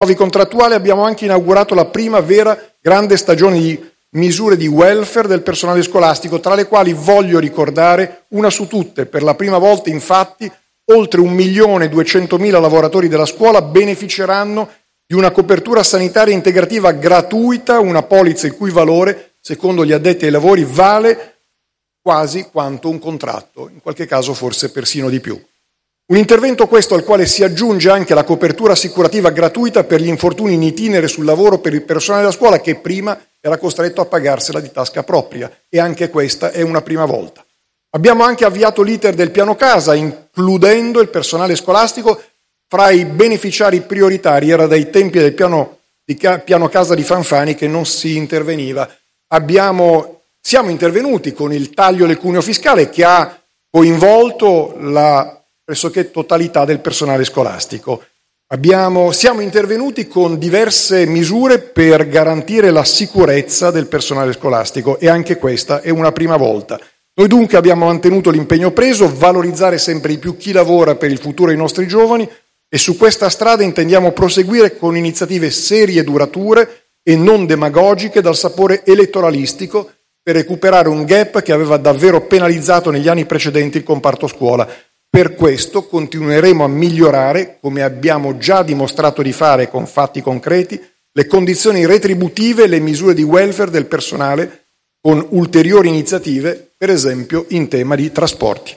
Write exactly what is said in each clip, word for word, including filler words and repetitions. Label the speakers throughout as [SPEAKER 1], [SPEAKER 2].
[SPEAKER 1] nuovi contrattuali abbiamo anche inaugurato la prima vera grande stagione di misure di welfare del personale scolastico, tra le quali voglio ricordare una su tutte. Per la prima volta, infatti, oltre un milione e duecentomila lavoratori della scuola beneficeranno di una copertura sanitaria integrativa gratuita, una polizza il cui valore, secondo gli addetti ai lavori, vale quasi quanto un contratto, in qualche caso forse persino di più. Un intervento questo al quale si aggiunge anche la copertura assicurativa gratuita per gli infortuni in itinere sul lavoro per il personale della scuola che prima era costretto a pagarsela di tasca propria, e anche questa è una prima volta. Abbiamo anche avviato l'iter del piano casa, includendo il personale scolastico fra i beneficiari prioritari. Era dai tempi del piano, di ca- piano casa di Fanfani che non si interveniva. Abbiamo, siamo intervenuti con il taglio del cuneo fiscale che ha coinvolto la pressoché totalità del personale scolastico. Abbiamo, siamo intervenuti con diverse misure per garantire la sicurezza del personale scolastico, e anche questa è una prima volta. Noi dunque abbiamo mantenuto l'impegno preso, valorizzare sempre di più chi lavora per il futuro dei nostri giovani, e su questa strada intendiamo proseguire con iniziative serie e durature e non demagogiche dal sapore elettoralistico, per recuperare un gap che aveva davvero penalizzato negli anni precedenti il comparto scuola. Per questo continueremo a migliorare, come abbiamo già dimostrato di fare con fatti concreti, le condizioni retributive e le misure di welfare del personale, con ulteriori iniziative, per esempio in tema di trasporti.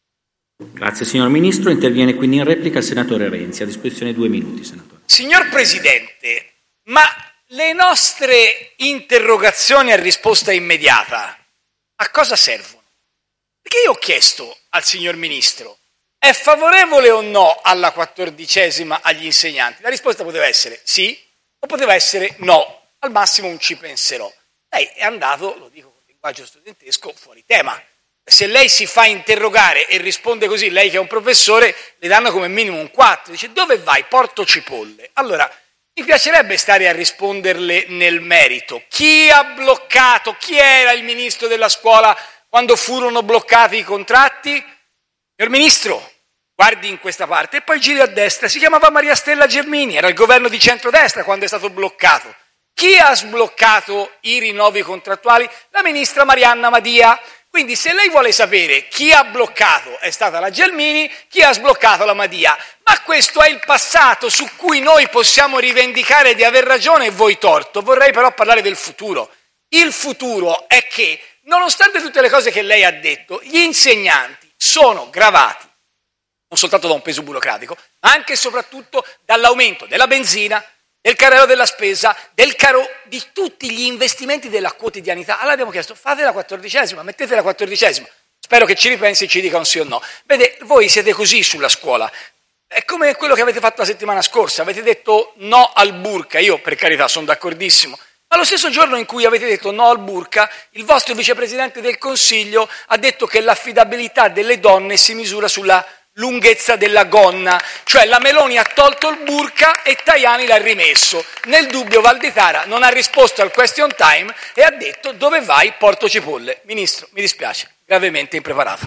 [SPEAKER 2] Grazie signor Ministro. Interviene quindi in replica il senatore Renzi. A disposizione due minuti, senatore.
[SPEAKER 3] Signor Presidente, ma le nostre interrogazioni a risposta immediata a cosa servono? Perché io ho chiesto al signor Ministro: è favorevole o no alla quattordicesima agli insegnanti? La risposta poteva essere sì o poteva essere no, al massimo un ci penserò. Lei è andato, lo dico con linguaggio studentesco, fuori tema. Se lei si fa interrogare e risponde così, lei che è un professore, le danno come minimo un quattro. Dice: dove vai? Porto cipolle. Allora, mi piacerebbe stare a risponderle nel merito. Chi ha bloccato? Chi era il ministro della scuola quando furono bloccati i contratti? Signor Ministro, guardi in questa parte e poi giri a destra. Si chiamava Maria Stella Gelmini, era il governo di centrodestra quando è stato bloccato. Chi ha sbloccato i rinnovi contrattuali? La ministra Marianna Madia. Quindi se lei vuole sapere chi ha bloccato è stata la Gelmini, chi ha sbloccato la Madia. Ma questo è il passato su cui noi possiamo rivendicare di aver ragione e voi torto. Vorrei però parlare del futuro. Il futuro è che, nonostante tutte le cose che lei ha detto, gli insegnanti sono gravati non soltanto da un peso burocratico, ma anche e soprattutto dall'aumento della benzina, del carrello della spesa, del caro, di tutti gli investimenti della quotidianità. Allora abbiamo chiesto: fate la quattordicesima, mettete la quattordicesima. Spero che ci ripensi e ci dica un sì o no. Vede, voi siete così sulla scuola. È come quello che avete fatto la settimana scorsa. Avete detto no al burka. Io, per carità, sono d'accordissimo. Ma lo stesso giorno in cui avete detto no al burka, il vostro vicepresidente del Consiglio ha detto che l'affidabilità delle donne si misura sulla lunghezza della gonna, cioè la Meloni ha tolto il burka e Tajani l'ha rimesso. Nel dubbio Valditara non ha risposto al question time e ha detto: dove vai? Porto cipolle. Ministro, mi dispiace, gravemente impreparato.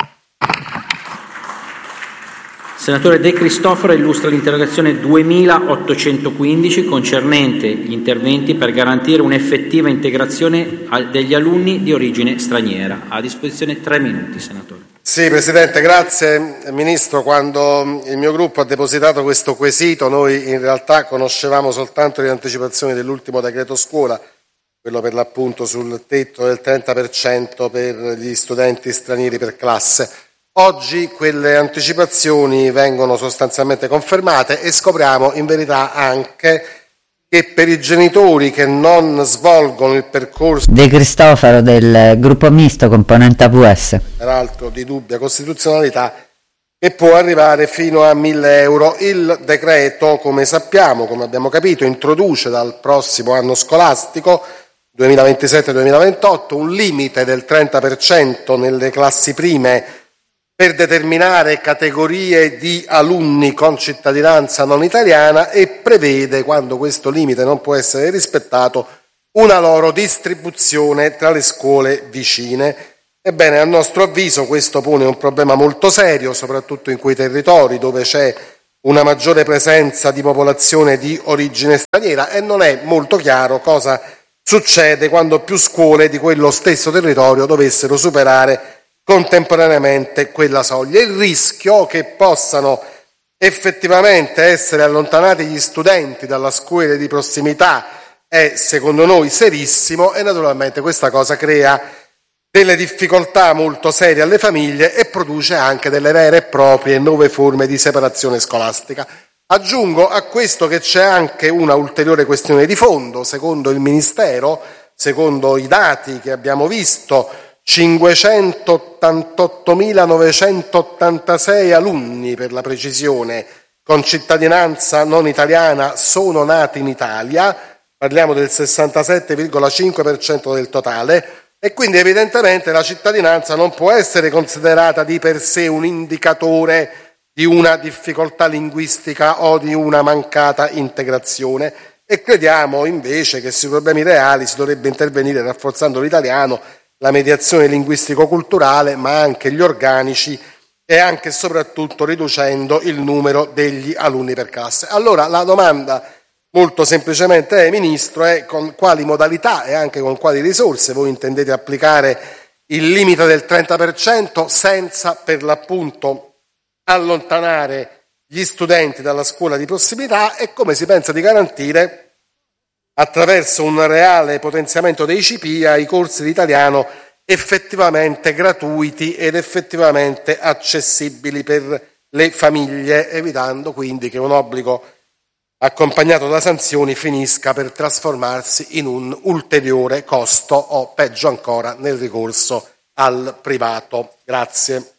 [SPEAKER 2] Senatore De Cristofaro illustra l'interrogazione duemilaottocentoquindici concernente gli interventi per garantire un'effettiva integrazione degli alunni di origine straniera. A disposizione tre minuti, senatore.
[SPEAKER 4] Sì, Presidente, grazie. Ministro, quando il mio gruppo ha depositato questo quesito, noi in realtà conoscevamo soltanto le anticipazioni dell'ultimo decreto scuola, quello per l'appunto sul tetto del trenta per cento per gli studenti stranieri per classe. Oggi quelle anticipazioni vengono sostanzialmente confermate e scopriamo in verità anche che per i genitori che non svolgono il percorso
[SPEAKER 5] De Cristofaro del gruppo misto componente A V S,
[SPEAKER 4] peraltro di dubbia costituzionalità, che può arrivare fino a mille euro. Il decreto, come sappiamo, come abbiamo capito, introduce dal prossimo anno scolastico duemilaventisette duemilaventotto un limite del trenta per cento nelle classi prime per determinare categorie di alunni con cittadinanza non italiana e prevede, quando questo limite non può essere rispettato, una loro distribuzione tra le scuole vicine. Ebbene, a nostro avviso questo pone un problema molto serio, soprattutto in quei territori dove c'è una maggiore presenza di popolazione di origine straniera e non è molto chiaro cosa succede quando più scuole di quello stesso territorio dovessero superare contemporaneamente quella soglia. Il rischio che possano effettivamente essere allontanati gli studenti dalla scuola di prossimità è secondo noi serissimo e naturalmente questa cosa crea delle difficoltà molto serie alle famiglie e produce anche delle vere e proprie nuove forme di separazione scolastica. Aggiungo a questo che c'è anche una ulteriore questione di fondo. Secondo il Ministero, secondo i dati che abbiamo visto, cinquecentottantottomilanovecentottantasei alunni, per la precisione, con cittadinanza non italiana sono nati in Italia, parliamo del sessantasette virgola cinque per cento del totale, e quindi evidentemente la cittadinanza non può essere considerata di per sé un indicatore di una difficoltà linguistica o di una mancata integrazione, e crediamo invece che sui problemi reali si dovrebbe intervenire rafforzando l'italiano, la mediazione linguistico-culturale, ma anche gli organici e anche e soprattutto riducendo il numero degli alunni per classe. Allora la domanda molto semplicemente è, Ministro, è con quali modalità e anche con quali risorse voi intendete applicare il limite del trenta per cento senza per l'appunto allontanare gli studenti dalla scuola di prossimità e come si pensa di garantire, attraverso un reale potenziamento dei C P I A, i corsi di italiano effettivamente gratuiti ed effettivamente accessibili per le famiglie, evitando quindi che un obbligo accompagnato da sanzioni finisca per trasformarsi in un ulteriore costo o, peggio ancora, nel ricorso al privato. Grazie.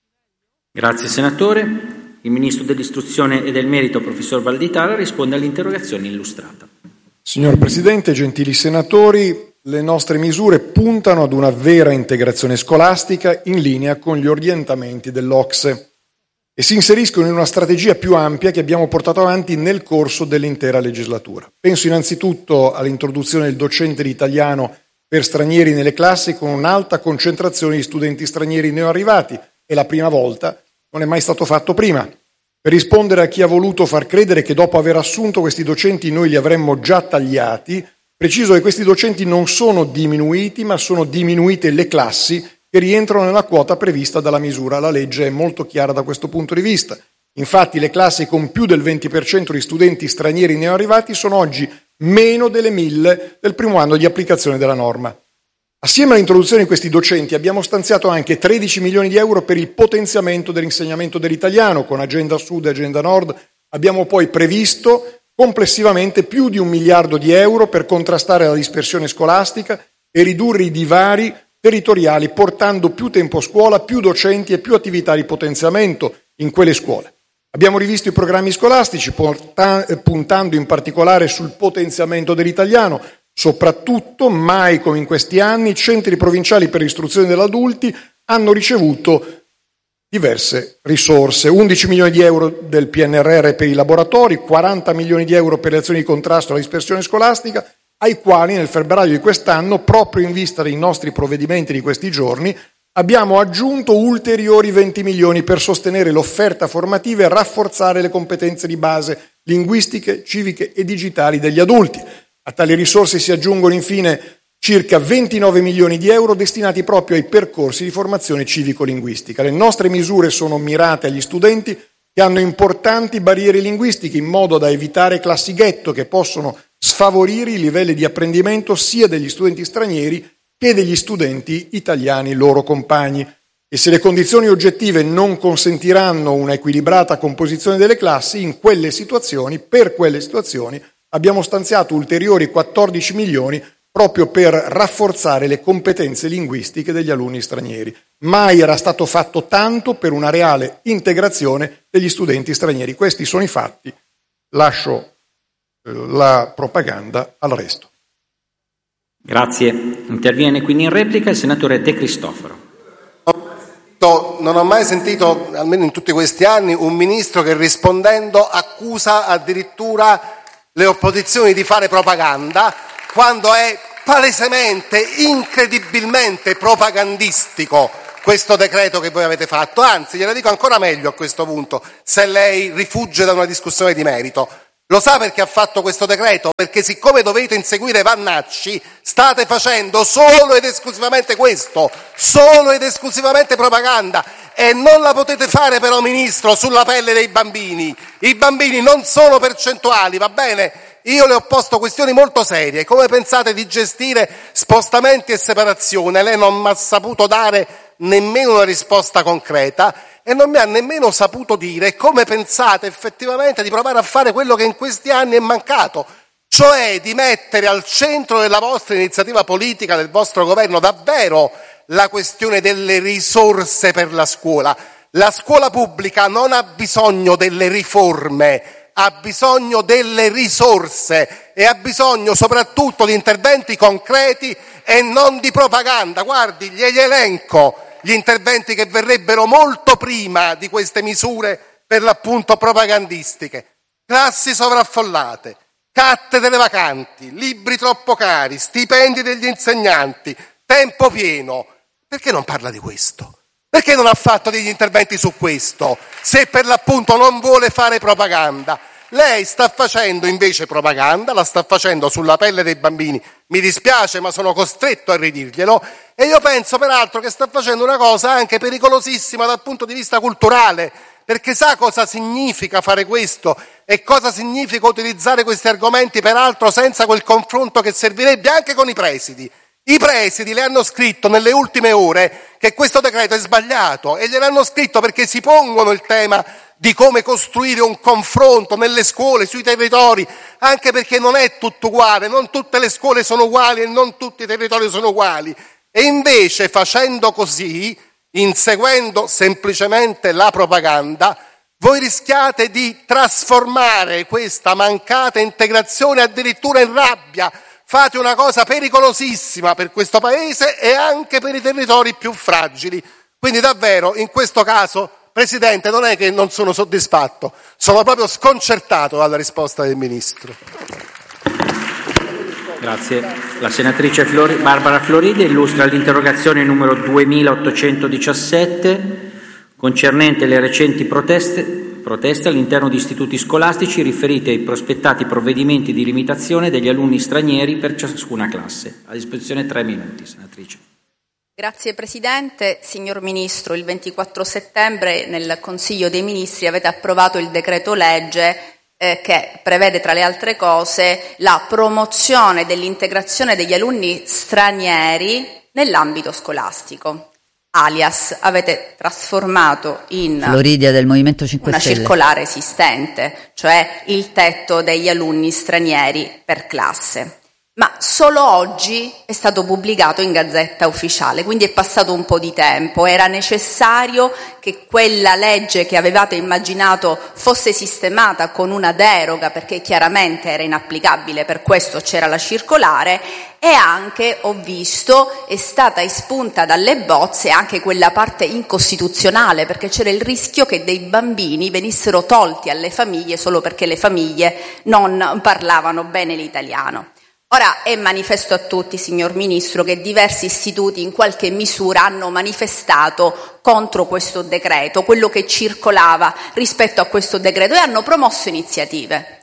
[SPEAKER 2] Grazie senatore. Il Ministro dell'Istruzione e del Merito, professor Valditara, risponde all'interrogazione illustrata.
[SPEAKER 1] Signor Presidente, gentili senatori, le nostre misure puntano ad una vera integrazione scolastica in linea con gli orientamenti dell'O C S E e si inseriscono in una strategia più ampia che abbiamo portato avanti nel corso dell'intera legislatura. Penso innanzitutto all'introduzione del docente di italiano per stranieri nelle classi con un'alta concentrazione di studenti stranieri neoarrivati. È la prima volta, non è mai stato fatto prima. Per rispondere a chi ha voluto far credere che dopo aver assunto questi docenti noi li avremmo già tagliati, preciso che questi docenti non sono diminuiti, ma sono diminuite le classi che rientrano nella quota prevista dalla misura. La legge è molto chiara da questo punto di vista. Infatti le classi con più del venti per cento di studenti stranieri neoarrivati sono oggi meno delle mille del primo anno di applicazione della norma. Assieme all'introduzione di questi docenti abbiamo stanziato anche tredici milioni di euro per il potenziamento dell'insegnamento dell'italiano. Con Agenda Sud e Agenda Nord abbiamo poi previsto complessivamente più di un miliardo di euro per contrastare la dispersione scolastica e ridurre i divari territoriali, portando più tempo a scuola, più docenti e più attività di potenziamento in quelle scuole. Abbiamo rivisto i programmi scolastici, porta- puntando in particolare sul potenziamento dell'italiano. Soprattutto, mai come in questi anni, i centri provinciali per l'istruzione degli adulti hanno ricevuto diverse risorse. undici milioni di euro del P N R R per i laboratori, quaranta milioni di euro per le azioni di contrasto alla dispersione scolastica, ai quali nel febbraio di quest'anno, proprio in vista dei nostri provvedimenti di questi giorni, abbiamo aggiunto ulteriori venti milioni per sostenere l'offerta formativa e rafforzare le competenze di base linguistiche, civiche e digitali degli adulti. A tali risorse si aggiungono infine circa ventinove milioni di euro destinati proprio ai percorsi di formazione civico-linguistica. Le nostre misure sono mirate agli studenti che hanno importanti barriere linguistiche, in modo da evitare classi ghetto che possono sfavorire i livelli di apprendimento sia degli studenti stranieri che degli studenti italiani loro compagni. E se le condizioni oggettive non consentiranno una equilibrata composizione delle classi, in quelle situazioni, per quelle situazioni, abbiamo stanziato ulteriori quattordici milioni proprio per rafforzare le competenze linguistiche degli alunni stranieri. Mai era stato fatto tanto per una reale integrazione degli studenti stranieri. Questi sono i fatti. Lascio la propaganda al resto.
[SPEAKER 2] Grazie. Interviene quindi in replica il senatore De Cristofaro.
[SPEAKER 4] Non ho mai sentito, almeno in tutti questi anni, un ministro che rispondendo accusa addirittura le opposizioni di fare propaganda, quando è palesemente, incredibilmente propagandistico questo decreto che voi avete fatto. Anzi, gliela dico ancora meglio a questo punto, se lei rifugge da una discussione di merito. Lo sa perché ha fatto questo decreto? Perché siccome dovete inseguire Vannacci, state facendo solo ed esclusivamente questo, solo ed esclusivamente propaganda. E non la potete fare però, Ministro, sulla pelle dei bambini. I bambini non sono percentuali, va bene? Io le ho posto questioni molto serie. Come pensate di gestire spostamenti e separazione? Lei non mi ha saputo dare nemmeno una risposta concreta e non mi ha nemmeno saputo dire come pensate effettivamente di provare a fare quello che in questi anni è mancato, cioè di mettere al centro della vostra iniziativa politica, del vostro governo, davvero la questione delle risorse per la scuola. La scuola pubblica non ha bisogno delle riforme, ha bisogno delle risorse e ha bisogno soprattutto di interventi concreti e non di propaganda. Guardi, glieli elenco gli interventi che verrebbero molto prima di queste misure per l'appunto propagandistiche: classi sovraffollate, cattedre vacanti, libri troppo cari, stipendi degli insegnanti, tempo pieno. Perché non parla di questo? Perché non ha fatto degli interventi su questo, se per l'appunto non vuole fare propaganda? Lei sta facendo invece propaganda, la sta facendo sulla pelle dei bambini. Mi dispiace, ma sono costretto a ridirglielo. E io penso peraltro che sta facendo una cosa anche pericolosissima dal punto di vista culturale, perché sa cosa significa fare questo e cosa significa utilizzare questi argomenti, peraltro senza quel confronto che servirebbe anche con i presidi. I presidi le hanno scritto nelle ultime ore che questo decreto è sbagliato e gliel'hanno scritto perché si pongono il tema di come costruire un confronto nelle scuole, sui territori, anche perché non è tutto uguale, non tutte le scuole sono uguali e non tutti i territori sono uguali. E invece, facendo così, inseguendo semplicemente la propaganda, voi rischiate di trasformare questa mancata integrazione addirittura in rabbia. Fate una cosa pericolosissima per questo Paese e anche per i territori più fragili. Quindi davvero, in questo caso, Presidente, non è che non sono soddisfatto, sono proprio sconcertato dalla risposta del Ministro.
[SPEAKER 2] Grazie. La senatrice Flori, Barbara Floridi illustra l'interrogazione numero duemilaottocentodiciassette concernente le recenti proteste, proteste all'interno di istituti scolastici riferite ai prospettati provvedimenti di limitazione degli alunni stranieri per ciascuna classe. A disposizione tre minuti, senatrice.
[SPEAKER 6] Grazie Presidente. Signor Ministro, il ventiquattro settembre nel Consiglio dei Ministri avete approvato il decreto legge eh, che prevede tra le altre cose la promozione dell'integrazione degli alunni stranieri nell'ambito scolastico. Alias avete trasformato in
[SPEAKER 5] Floridia del Movimento cinque
[SPEAKER 6] una
[SPEAKER 5] Stelle.
[SPEAKER 6] Circolare esistente, cioè il tetto degli alunni stranieri per classe. Ma solo oggi è stato pubblicato in Gazzetta Ufficiale, quindi è passato un po' di tempo. Era necessario che quella legge che avevate immaginato fosse sistemata con una deroga, perché chiaramente era inapplicabile, per questo c'era la circolare, e anche, ho visto, è stata espunta dalle bozze anche quella parte incostituzionale, perché c'era il rischio che dei bambini venissero tolti alle famiglie solo perché le famiglie non parlavano bene l'italiano. Ora è manifesto a tutti, signor Ministro, che diversi istituti in qualche misura hanno manifestato contro questo decreto, quello che circolava rispetto a questo decreto, e hanno promosso iniziative.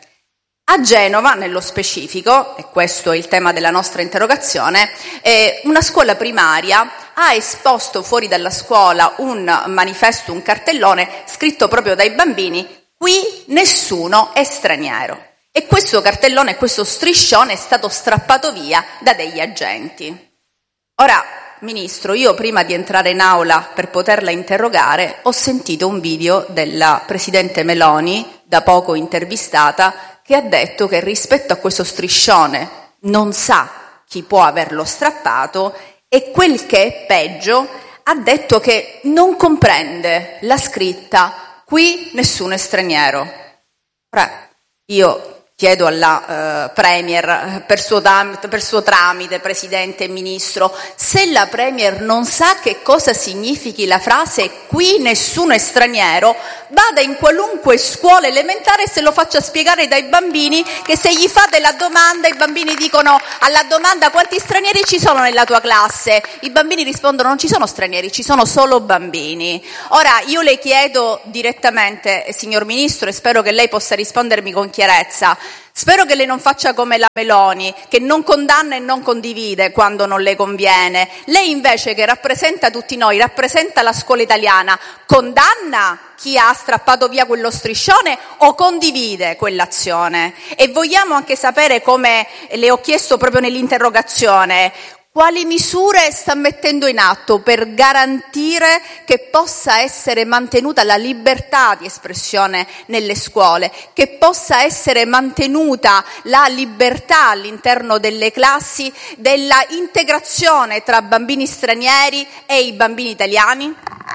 [SPEAKER 6] A Genova, nello specifico, e questo è il tema della nostra interrogazione, eh, una scuola primaria ha esposto fuori dalla scuola un manifesto, un cartellone scritto proprio dai bambini: qui nessuno è straniero. E questo cartellone, questo striscione è stato strappato via da degli agenti. Ora, Ministro, io prima di entrare in aula per poterla interrogare ho sentito un video della Presidente Meloni, da poco intervistata, che ha detto che rispetto a questo striscione non sa chi può averlo strappato e, quel che è peggio, ha detto che non comprende la scritta «qui nessuno è straniero». Ora, io chiedo alla eh, Premier per suo, per suo tramite, Presidente e Ministro, se la Premier non sa che cosa significhi la frase qui nessuno è straniero, vada in qualunque scuola elementare e se lo faccia spiegare dai bambini, che se gli fate la domanda i bambini dicono alla domanda quanti stranieri ci sono nella tua classe, i bambini rispondono non ci sono stranieri, ci sono solo bambini. Ora io le chiedo direttamente, signor Ministro, e spero che lei possa rispondermi con chiarezza, spero che lei non faccia come la Meloni, che non condanna e non condivide quando non le conviene. Lei invece, che rappresenta tutti noi, rappresenta la scuola italiana, condanna chi ha strappato via quello striscione o condivide quell'azione? E vogliamo anche sapere, come le ho chiesto proprio nell'interrogazione, quali misure sta mettendo in atto per garantire che possa essere mantenuta la libertà di espressione nelle scuole, che possa essere mantenuta la libertà all'interno delle classi della integrazione tra bambini stranieri e i bambini italiani?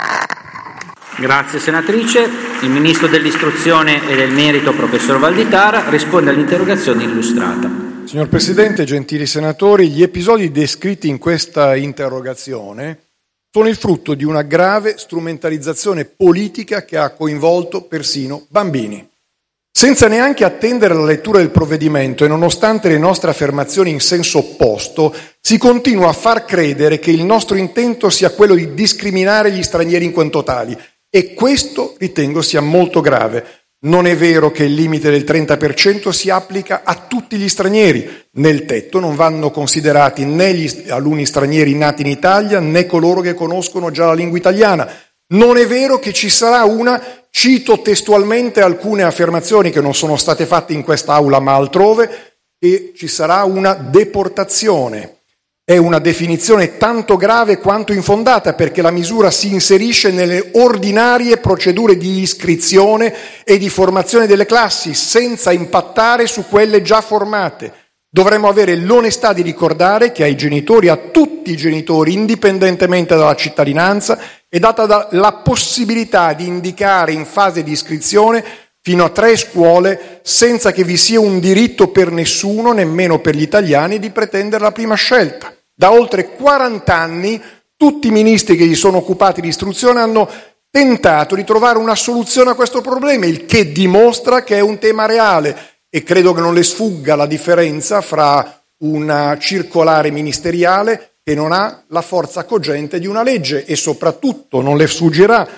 [SPEAKER 2] Grazie senatrice. Il Ministro dell'Istruzione e del Merito, professor Valditara, risponde all'interrogazione illustrata.
[SPEAKER 1] Signor Presidente, gentili senatori, gli episodi descritti in questa interrogazione sono il frutto di una grave strumentalizzazione politica che ha coinvolto persino bambini. Senza neanche attendere la lettura del provvedimento e nonostante le nostre affermazioni in senso opposto, si continua a far credere che il nostro intento sia quello di discriminare gli stranieri in quanto tali, e questo ritengo sia molto grave. Non è vero che il limite del trenta per cento si applica a tutti gli stranieri. Nel tetto non vanno considerati né gli alunni stranieri nati in Italia né coloro che conoscono già la lingua italiana. Non è vero che ci sarà una, cito testualmente alcune affermazioni che non sono state fatte in quest'Aula ma altrove, che ci sarà una deportazione. È una definizione tanto grave quanto infondata, perché la misura si inserisce nelle ordinarie procedure di iscrizione e di formazione delle classi, senza impattare su quelle già formate. Dovremmo avere l'onestà di ricordare che ai genitori, a tutti i genitori, indipendentemente dalla cittadinanza, è data la possibilità di indicare in fase di iscrizione fino a tre scuole senza che vi sia un diritto per nessuno, nemmeno per gli italiani, di pretendere la prima scelta. Da oltre quaranta anni tutti i ministri che si sono occupati di istruzione hanno tentato di trovare una soluzione a questo problema, il che dimostra che è un tema reale, e credo che non le sfugga la differenza fra una circolare ministeriale che non ha la forza cogente di una legge, e soprattutto non le sfuggirà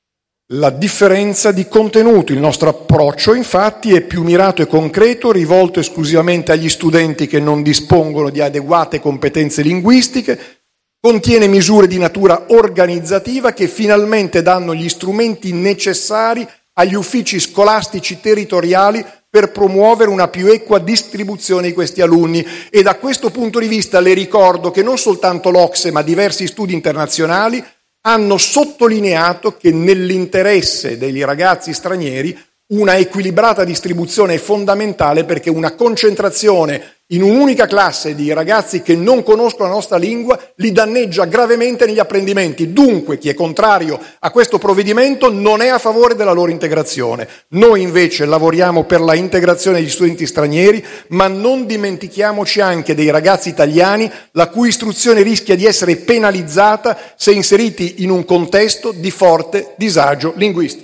[SPEAKER 1] la differenza di contenuto. Il nostro approccio, infatti, è più mirato e concreto, rivolto esclusivamente agli studenti che non dispongono di adeguate competenze linguistiche, contiene misure di natura organizzativa che finalmente danno gli strumenti necessari agli uffici scolastici territoriali per promuovere una più equa distribuzione di questi alunni. E da questo punto di vista le ricordo che non soltanto l'O C S E ma diversi studi internazionali hanno sottolineato che nell'interesse degli ragazzi stranieri una equilibrata distribuzione è fondamentale, perché una concentrazione in un'unica classe di ragazzi che non conoscono la nostra lingua li danneggia gravemente negli apprendimenti. Dunque chi è contrario a questo provvedimento non è a favore della loro integrazione. Noi invece lavoriamo per la integrazione degli studenti stranieri, ma non dimentichiamoci anche dei ragazzi italiani la cui istruzione rischia di essere penalizzata se inseriti in un contesto di forte disagio linguistico.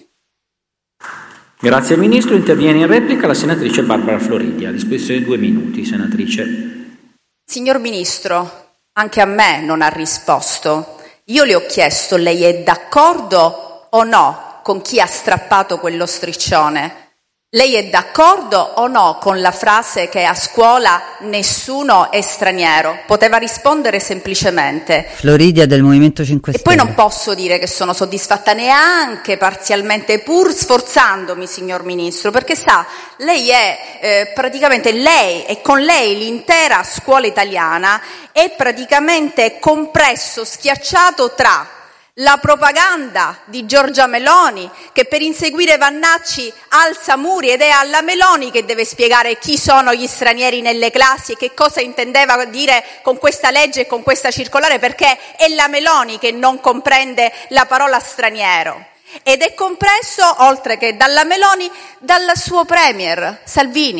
[SPEAKER 2] Grazie Ministro. Interviene in replica la senatrice Barbara Floridia. A disposizione di due minuti, senatrice.
[SPEAKER 6] Signor Ministro, anche a me non ha risposto. Io le ho chiesto, lei è d'accordo o no con chi ha strappato quello striscione? Lei è d'accordo o no con la frase che a scuola nessuno è straniero? Poteva rispondere semplicemente.
[SPEAKER 5] Floridia del Movimento cinque Stelle.
[SPEAKER 6] E poi non posso dire che sono soddisfatta neanche parzialmente, pur sforzandomi, signor Ministro, perché sa, lei è eh, praticamente, lei e con lei l'intera scuola italiana è praticamente compresso, schiacciato tra la propaganda di Giorgia Meloni, che per inseguire Vannacci alza muri, ed è alla Meloni che deve spiegare chi sono gli stranieri nelle classi e che cosa intendeva dire con questa legge e con questa circolare, perché è la Meloni che non comprende la parola straniero. Ed è compresso, oltre che dalla Meloni, dal suo premier Salvini,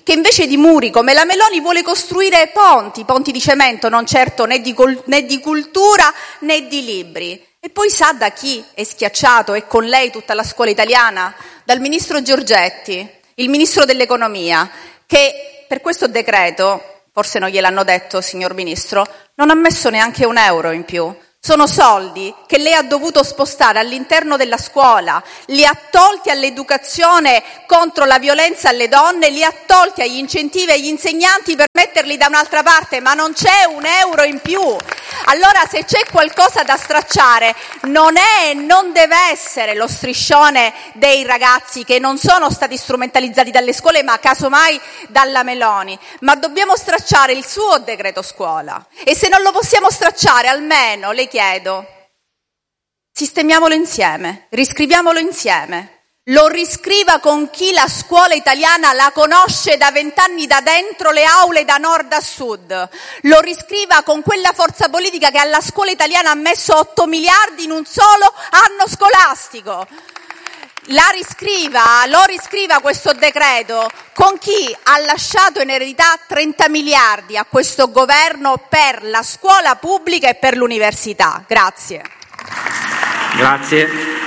[SPEAKER 6] che invece di muri come la Meloni vuole costruire ponti, ponti di cemento, non certo né di, col- né di cultura né di libri. E poi sa da chi è schiacciato, e con lei tutta la scuola italiana? Dal ministro Giorgetti, il ministro dell'economia, che per questo decreto, forse non gliel'hanno detto, signor Ministro, non ha messo neanche un euro in più. Sono soldi che lei ha dovuto spostare all'interno della scuola, li ha tolti all'educazione contro la violenza alle donne, li ha tolti agli incentivi agli insegnanti per metterli da un'altra parte, ma non c'è un euro in più. Allora, se c'è qualcosa da stracciare, non è e non deve essere lo striscione dei ragazzi che non sono stati strumentalizzati dalle scuole, ma casomai dalla Meloni, ma dobbiamo stracciare il suo decreto scuola. E se non lo possiamo stracciare, almeno le chiedo, sistemiamolo insieme, riscriviamolo insieme, lo riscriva con chi la scuola italiana la conosce da vent'anni da dentro le aule da nord a sud, lo riscriva con quella forza politica che alla scuola italiana ha messo otto miliardi in un solo anno scolastico. La riscriva, lo riscriva questo decreto con chi ha lasciato in eredità trenta miliardi a questo governo per la scuola pubblica e per l'università. Grazie.
[SPEAKER 2] Grazie.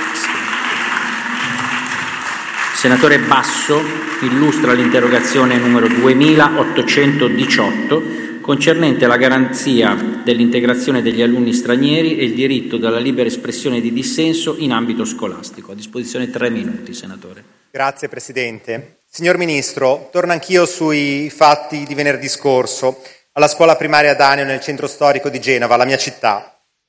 [SPEAKER 2] Senatore Basso illustra l'interrogazione numero duemilaottocentodiciotto concernente la garanzia dell'integrazione degli alunni stranieri e il diritto alla libera espressione di dissenso in ambito scolastico. A disposizione tre minuti, senatore.
[SPEAKER 7] Grazie Presidente. Signor Ministro, torno anch'io sui fatti di venerdì scorso alla scuola primaria Danio nel centro storico di Genova, la mia città.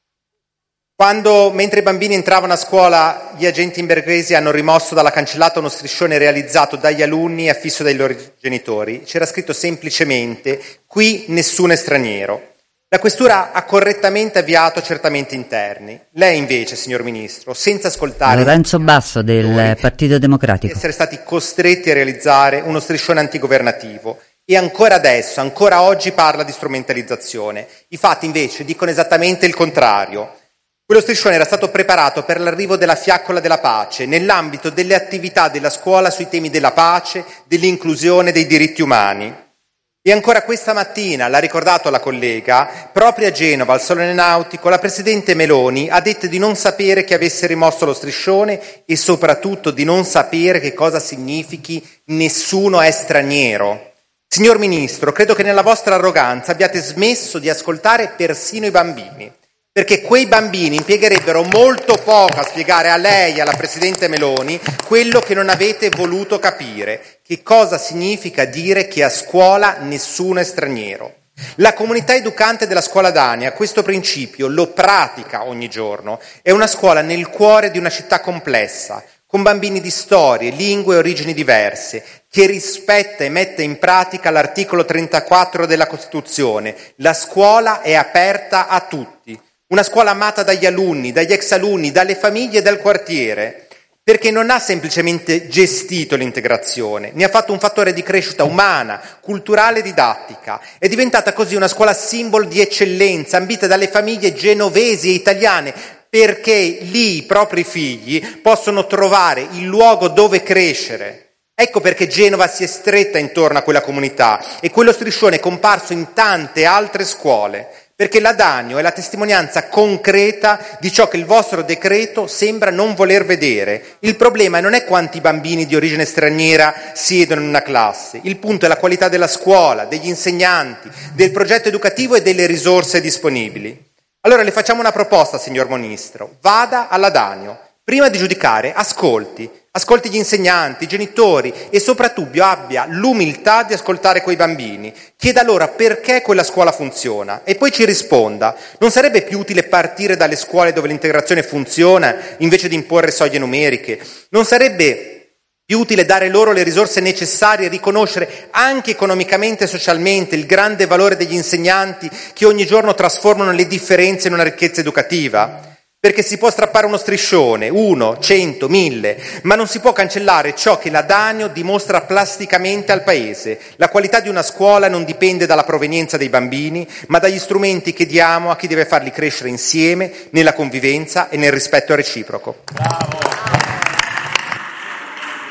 [SPEAKER 7] Quando, mentre i bambini entravano a scuola, gli agenti imberghesi hanno rimosso dalla cancellata uno striscione realizzato dagli alunni e affisso dai loro genitori, c'era scritto semplicemente «Qui nessuno è straniero». La questura ha correttamente avviato accertamenti interni. Lei invece, signor Ministro, senza ascoltare...
[SPEAKER 5] Lorenzo Basso del Partito Democratico.
[SPEAKER 7] ...essere stati costretti a realizzare uno striscione antigovernativo. E ancora adesso, ancora oggi parla di strumentalizzazione. I fatti invece dicono esattamente il contrario. Quello striscione era stato preparato per l'arrivo della fiaccola della pace, nell'ambito delle attività della scuola sui temi della pace, dell'inclusione, dei diritti umani. E ancora questa mattina, l'ha ricordato la collega, proprio a Genova, al Salone Nautico, la Presidente Meloni ha detto di non sapere chi avesse rimosso lo striscione e soprattutto di non sapere che cosa significhi nessuno è straniero. Signor Ministro, credo che nella vostra arroganza abbiate smesso di ascoltare persino i bambini. Perché quei bambini impiegherebbero molto poco a spiegare a lei e alla Presidente Meloni quello che non avete voluto capire, che cosa significa dire che a scuola nessuno è straniero. La comunità educante della scuola Dania questo principio lo pratica ogni giorno, è una scuola nel cuore di una città complessa, con bambini di storie, lingue e origini diverse, che rispetta e mette in pratica l'articolo trentaquattro della Costituzione. La scuola è aperta a tutti. Una scuola amata dagli alunni, dagli ex alunni, dalle famiglie e dal quartiere, perché non ha semplicemente gestito l'integrazione, ne ha fatto un fattore di crescita umana, culturale e didattica. È diventata così una scuola simbolo di eccellenza, ambita dalle famiglie genovesi e italiane, perché lì i propri figli possono trovare il luogo dove crescere. Ecco perché Genova si è stretta intorno a quella comunità e quello striscione è comparso in tante altre scuole. Perché l'Adanio è la testimonianza concreta di ciò che il vostro decreto sembra non voler vedere. Il problema non è quanti bambini di origine straniera siedono in una classe, il punto è la qualità della scuola, degli insegnanti, del progetto educativo e delle risorse disponibili. Allora le facciamo una proposta, signor Ministro, vada all'Adanio, prima di giudicare ascolti, ascolti gli insegnanti, i genitori e soprattutto abbia l'umiltà di ascoltare quei bambini. Chieda loro perché quella scuola funziona e poi ci risponda. Non sarebbe più utile partire dalle scuole dove l'integrazione funziona invece di imporre soglie numeriche? Non sarebbe più utile dare loro le risorse necessarie e riconoscere anche economicamente e socialmente il grande valore degli insegnanti che ogni giorno trasformano le differenze in una ricchezza educativa? Perché si può strappare uno striscione, uno, cento, mille, ma non si può cancellare ciò che l'Adanio dimostra plasticamente al Paese. La qualità di una scuola non dipende dalla provenienza dei bambini, ma dagli strumenti che diamo a chi deve farli crescere insieme, nella convivenza e nel rispetto reciproco.
[SPEAKER 2] Bravo.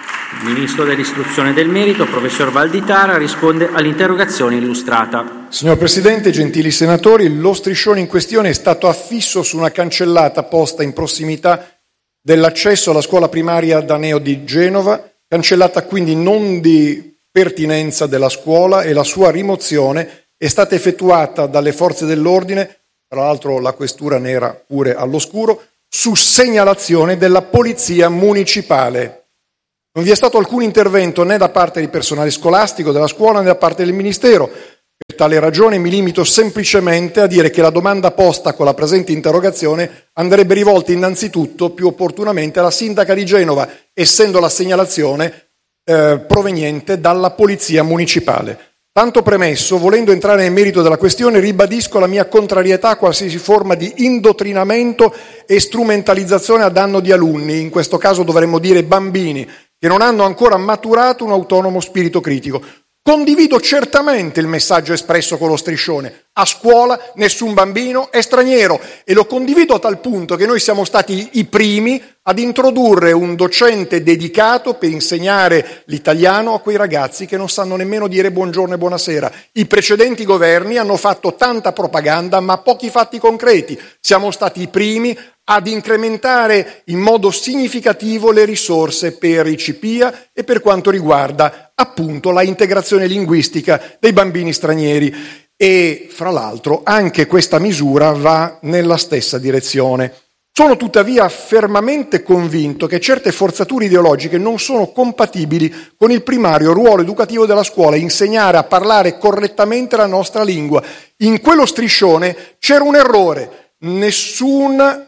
[SPEAKER 2] Ministro dell'Istruzione e del Merito, professor Valditara, risponde all'interrogazione illustrata.
[SPEAKER 1] Signor Presidente, gentili senatori, lo striscione in questione è stato affisso su una cancellata posta in prossimità dell'accesso alla scuola primaria Daneo di Genova, cancellata quindi non di pertinenza della scuola, e la sua rimozione è stata effettuata dalle forze dell'ordine, tra l'altro la questura ne era pure all'oscuro, su segnalazione della Polizia Municipale. Non vi è stato alcun intervento né da parte di personale scolastico della scuola né da parte del Ministero. Per tale ragione mi limito semplicemente a dire che la domanda posta con la presente interrogazione andrebbe rivolta innanzitutto più opportunamente alla sindaca di Genova, essendo la segnalazione eh, proveniente dalla Polizia Municipale. Tanto premesso, volendo entrare nel merito della questione, ribadisco la mia contrarietà a qualsiasi forma di indottrinamento e strumentalizzazione a danno di alunni, in questo caso dovremmo dire bambini, che non hanno ancora maturato un autonomo spirito critico. Condivido certamente il messaggio espresso con lo striscione. A scuola nessun bambino è straniero, e lo condivido a tal punto che noi siamo stati i primi ad introdurre un docente dedicato per insegnare l'italiano a quei ragazzi che non sanno nemmeno dire buongiorno e buonasera. I precedenti governi hanno fatto tanta propaganda ma pochi fatti concreti. Siamo stati i primi ad incrementare in modo significativo le risorse per i C P I A e per quanto riguarda appunto la integrazione linguistica dei bambini stranieri, e fra l'altro anche questa misura va nella stessa direzione. Sono tuttavia fermamente convinto che certe forzature ideologiche non sono compatibili con il primario ruolo educativo della scuola, insegnare a parlare correttamente la nostra lingua. In quello striscione c'era un errore: nessun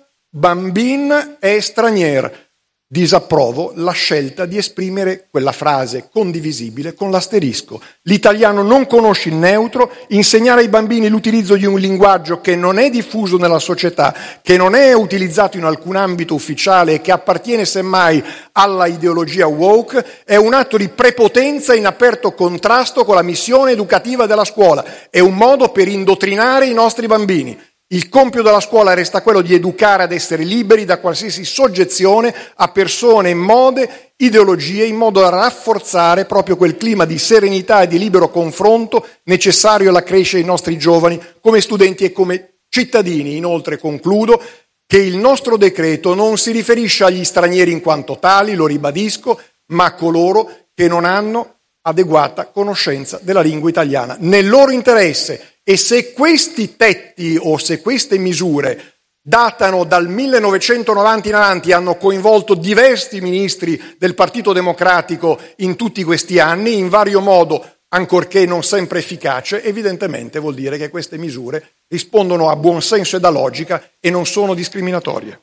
[SPEAKER 1] bambin è stranier. Disapprovo la scelta di esprimere quella frase condivisibile con l'asterisco. L'italiano non conosce il neutro, insegnare ai bambini l'utilizzo di un linguaggio che non è diffuso nella società, che non è utilizzato in alcun ambito ufficiale e che appartiene semmai alla ideologia woke, è un atto di prepotenza in aperto contrasto con la missione educativa della scuola, è un modo per indottrinare i nostri bambini. Il compito della scuola resta quello di educare ad essere liberi da qualsiasi soggezione a persone, mode, ideologie, in modo da rafforzare proprio quel clima di serenità e di libero confronto necessario alla crescita dei nostri giovani come studenti e come cittadini. Inoltre concludo che il nostro decreto non si riferisce agli stranieri in quanto tali, lo ribadisco, ma a coloro che non hanno adeguata conoscenza della lingua italiana. Nel loro interesse. E se questi tetti o se queste misure datano dal millenovecentonovanta in avanti, hanno coinvolto diversi ministri del Partito Democratico in tutti questi anni, in vario modo, ancorché non sempre efficace, evidentemente vuol dire che queste misure rispondono a buon senso ed a logica e non sono discriminatorie.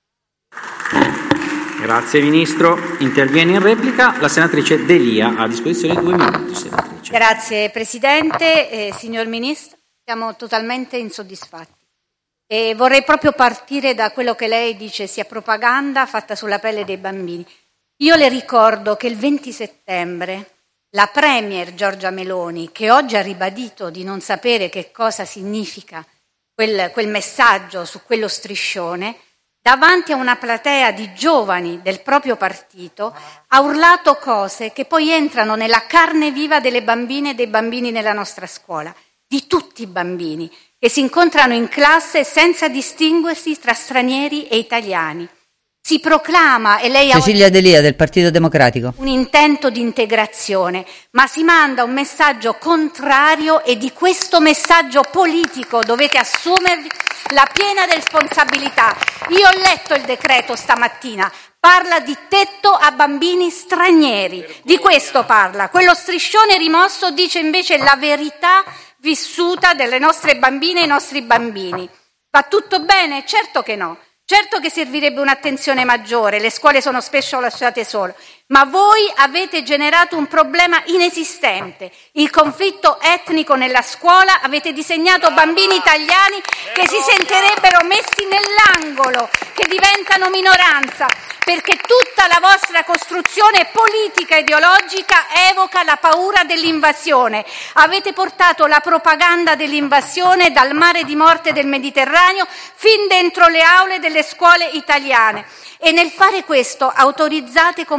[SPEAKER 2] Grazie Ministro. Interviene in replica la senatrice D'Elia, a disposizione due minuti. Senatrice.
[SPEAKER 8] Grazie Presidente. Eh, signor Ministro, siamo totalmente insoddisfatti e vorrei proprio partire da quello che lei dice sia propaganda fatta sulla pelle dei bambini. Io le ricordo che il venti settembre la Premier Giorgia Meloni, che oggi ha ribadito di non sapere che cosa significa quel, quel messaggio su quello striscione, davanti a una platea di giovani del proprio partito, ha urlato cose che poi entrano nella carne viva delle bambine e dei bambini nella nostra scuola, di tutti i bambini, che si incontrano in classe senza distinguersi tra stranieri e italiani. Si proclama, e lei ha
[SPEAKER 5] Cecilia D'Elia del Partito Democratico,
[SPEAKER 8] un intento di integrazione, ma si manda un messaggio contrario e di questo messaggio politico dovete assumervi la piena responsabilità. Io ho letto il decreto stamattina, parla di tetto a bambini stranieri, di questo parla. Quello striscione rimosso dice invece la verità vissuta delle nostre bambine e i nostri bambini. Va tutto bene? Certo che no. Certo che servirebbe un'attenzione maggiore, le scuole sono spesso lasciate sole, ma voi avete generato un problema inesistente, il conflitto etnico nella scuola, avete disegnato bambini italiani che si sentirebbero messi nell'angolo, che diventano minoranza, perché tutta la vostra costruzione politica e ideologica evoca la paura dell'invasione. Avete portato la propaganda dell'invasione dal mare di morte del Mediterraneo fin dentro le aule delle scuole italiane e nel fare questo autorizzate comportamenti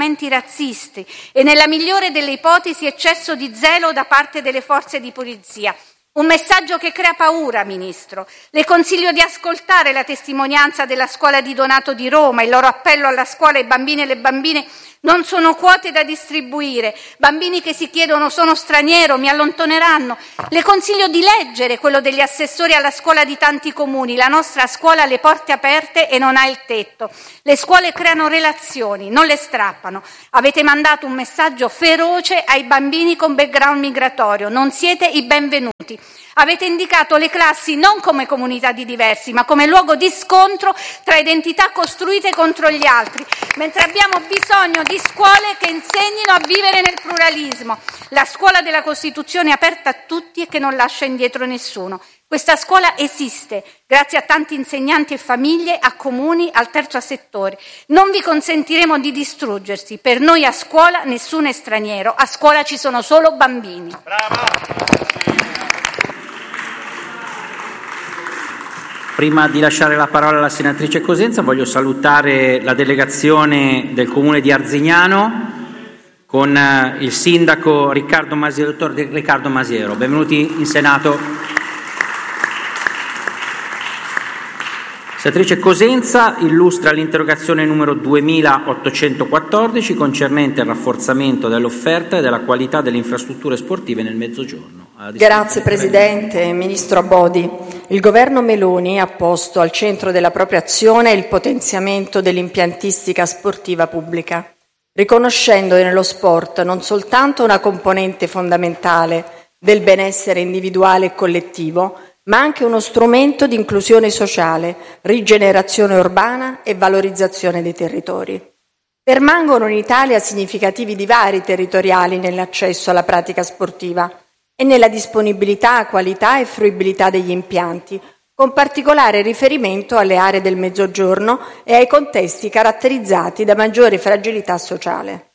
[SPEAKER 8] comportamenti razzisti e, nella migliore delle ipotesi, eccesso di zelo da parte delle forze di polizia. Un messaggio che crea paura, Ministro. Le consiglio di ascoltare la testimonianza della scuola di Donato di Roma, il loro appello alla scuola ai bambini e le bambine. Non sono quote da distribuire, bambini che si chiedono sono straniero, mi allontaneranno. Le consiglio di leggere quello degli assessori alla scuola di tanti comuni, la nostra scuola ha le porte aperte e non ha il tetto. Le scuole creano relazioni, non le strappano. Avete mandato un messaggio feroce ai bambini con background migratorio, non siete i benvenuti. Avete indicato le classi non come comunità di diversi, ma come luogo di scontro tra identità costruite contro gli altri, mentre abbiamo bisogno di scuole che insegnino a vivere nel pluralismo. La scuola della Costituzione è aperta a tutti e che non lascia indietro nessuno. Questa scuola esiste grazie a tanti insegnanti e famiglie, a comuni, al terzo settore. Non vi consentiremo di distruggersi. Per noi a scuola nessuno è straniero, a scuola ci sono solo bambini.
[SPEAKER 3] Bravo.
[SPEAKER 2] Prima di lasciare la parola alla senatrice Cosenza, voglio salutare la delegazione del Comune di Arzignano con il sindaco Riccardo Masiero, dottor Riccardo Masiero. Benvenuti in Senato. Senatrice Cosenza illustra l'interrogazione numero duemilaottocentoquattordici concernente il rafforzamento dell'offerta e della qualità delle infrastrutture sportive nel Mezzogiorno.
[SPEAKER 9] Grazie Presidente, Ministro Abodi. Il Governo Meloni ha posto al centro della propria azione il potenziamento dell'impiantistica sportiva pubblica, riconoscendo nello sport non soltanto una componente fondamentale del benessere individuale e collettivo, ma anche uno strumento di inclusione sociale, rigenerazione urbana e valorizzazione dei territori. Permangono in Italia significativi divari territoriali nell'accesso alla pratica sportiva e nella disponibilità, qualità e fruibilità degli impianti, con particolare riferimento alle aree del Mezzogiorno e ai contesti caratterizzati da maggiore fragilità sociale.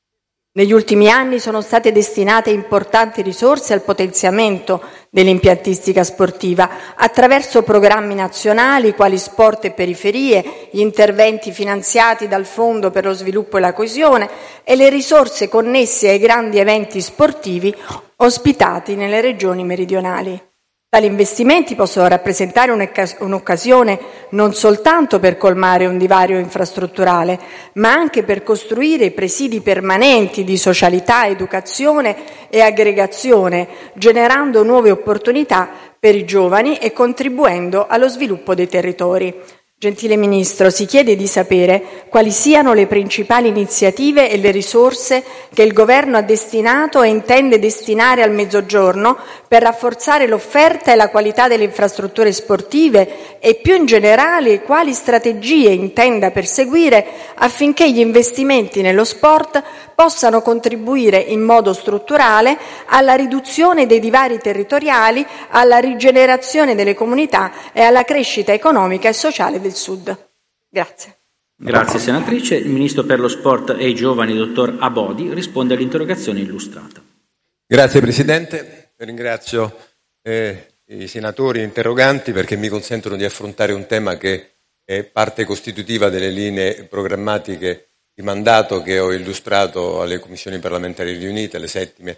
[SPEAKER 9] Negli ultimi anni sono state destinate importanti risorse al potenziamento dell'impiantistica sportiva attraverso programmi nazionali quali Sport e Periferie, gli interventi finanziati dal Fondo per lo sviluppo e la coesione e le risorse connesse ai grandi eventi sportivi ospitati nelle regioni meridionali. Tali investimenti possono rappresentare un'occasione non soltanto per colmare un divario infrastrutturale, ma anche per costruire presidi permanenti di socialità, educazione e aggregazione, generando nuove opportunità per i giovani e contribuendo allo sviluppo dei territori. Gentile Ministro, si chiede di sapere quali siano le principali iniziative e le risorse che il Governo ha destinato e intende destinare al Mezzogiorno per rafforzare l'offerta e la qualità delle infrastrutture sportive e, più in generale, quali strategie intenda perseguire affinché gli investimenti nello sport possano contribuire in modo strutturale alla riduzione dei divari territoriali, alla rigenerazione delle comunità e alla crescita economica e sociale del Sud. Grazie.
[SPEAKER 2] Grazie senatrice. Il Ministro per lo Sport e i Giovani, dottor Abodi, risponde all'interrogazione illustrata.
[SPEAKER 10] Grazie Presidente, ringrazio eh, i senatori interroganti perché mi consentono di affrontare un tema che è parte costitutiva delle linee programmatiche di mandato che ho illustrato alle commissioni parlamentari riunite, alle settime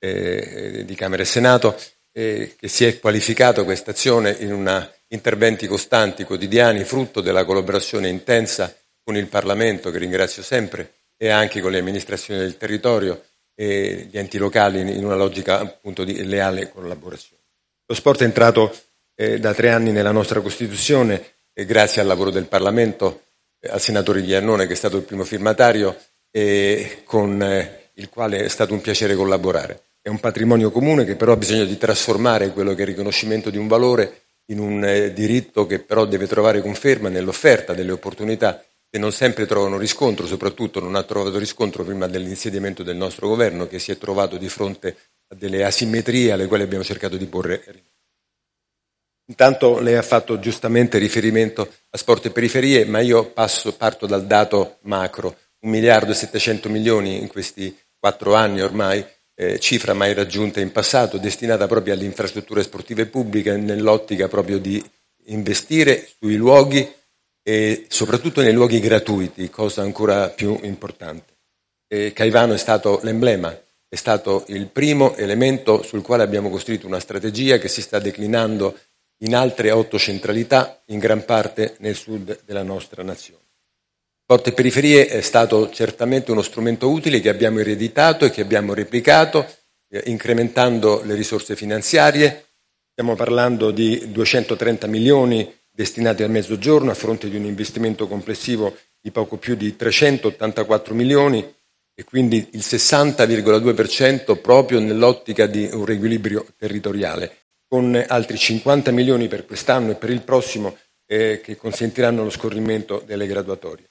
[SPEAKER 10] eh, di Camera e Senato, eh, che si è qualificato questa azione in una interventi costanti, quotidiani, frutto della collaborazione intensa con il Parlamento, che ringrazio sempre, e anche con le amministrazioni del territorio e gli enti locali in una logica appunto di leale collaborazione. Lo sport è entrato eh, da tre anni nella nostra Costituzione e grazie al lavoro del Parlamento, eh, al senatore Iannone che è stato il primo firmatario e con eh, il quale è stato un piacere collaborare. È un patrimonio comune che però ha bisogno di trasformare quello che è il riconoscimento di un valore in un eh, diritto che però deve trovare conferma nell'offerta delle opportunità che non sempre trovano riscontro, soprattutto non ha trovato riscontro prima dell'insediamento del nostro governo, che si è trovato di fronte a delle asimmetrie alle quali abbiamo cercato di porre rimedio. Intanto lei ha fatto giustamente riferimento a Sport e Periferie, ma io passo, parto dal dato macro, un miliardo e settecento milioni in questi quattro anni ormai, Eh, cifra mai raggiunta in passato, destinata proprio alle infrastrutture sportive pubbliche nell'ottica proprio di investire sui luoghi e soprattutto nei luoghi gratuiti, cosa ancora più importante. eh, Caivano è stato l'emblema, è stato il primo elemento sul quale abbiamo costruito una strategia che si sta declinando in altre otto centralità, in gran parte nel sud della nostra nazione. Sport e periferie è stato certamente uno strumento utile che abbiamo ereditato e che abbiamo replicato, eh, incrementando le risorse finanziarie. Stiamo parlando di duecentotrenta milioni destinati al Mezzogiorno a fronte di un investimento complessivo di poco più di trecentottantaquattro milioni e quindi il sessanta virgola due per cento proprio nell'ottica di un riequilibrio territoriale, con altri cinquanta milioni per quest'anno e per il prossimo eh, che consentiranno lo scorrimento delle graduatorie.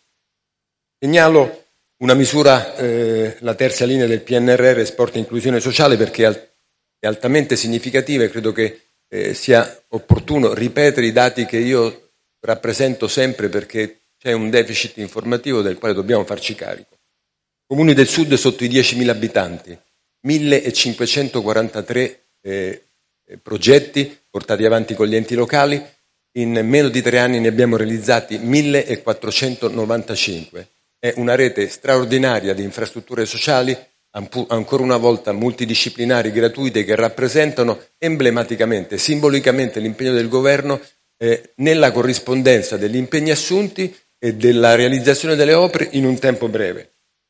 [SPEAKER 10] Segnalo una misura, eh, la terza linea del P N R R, Sport e Inclusione Sociale, perché è altamente significativa e credo che eh, sia opportuno ripetere i dati che io rappresento sempre, perché c'è un deficit informativo del quale dobbiamo farci carico. Comuni del Sud sotto i diecimila abitanti, millecinquecentoquarantatré eh, progetti portati avanti con gli enti locali, in meno di tre anni ne abbiamo realizzati millequattrocentonovantacinque. È una rete straordinaria di infrastrutture sociali, ancora una volta multidisciplinari, gratuite, che rappresentano emblematicamente, simbolicamente l'impegno del Governo eh, nella corrispondenza degli impegni assunti e della realizzazione delle opere in un tempo breve.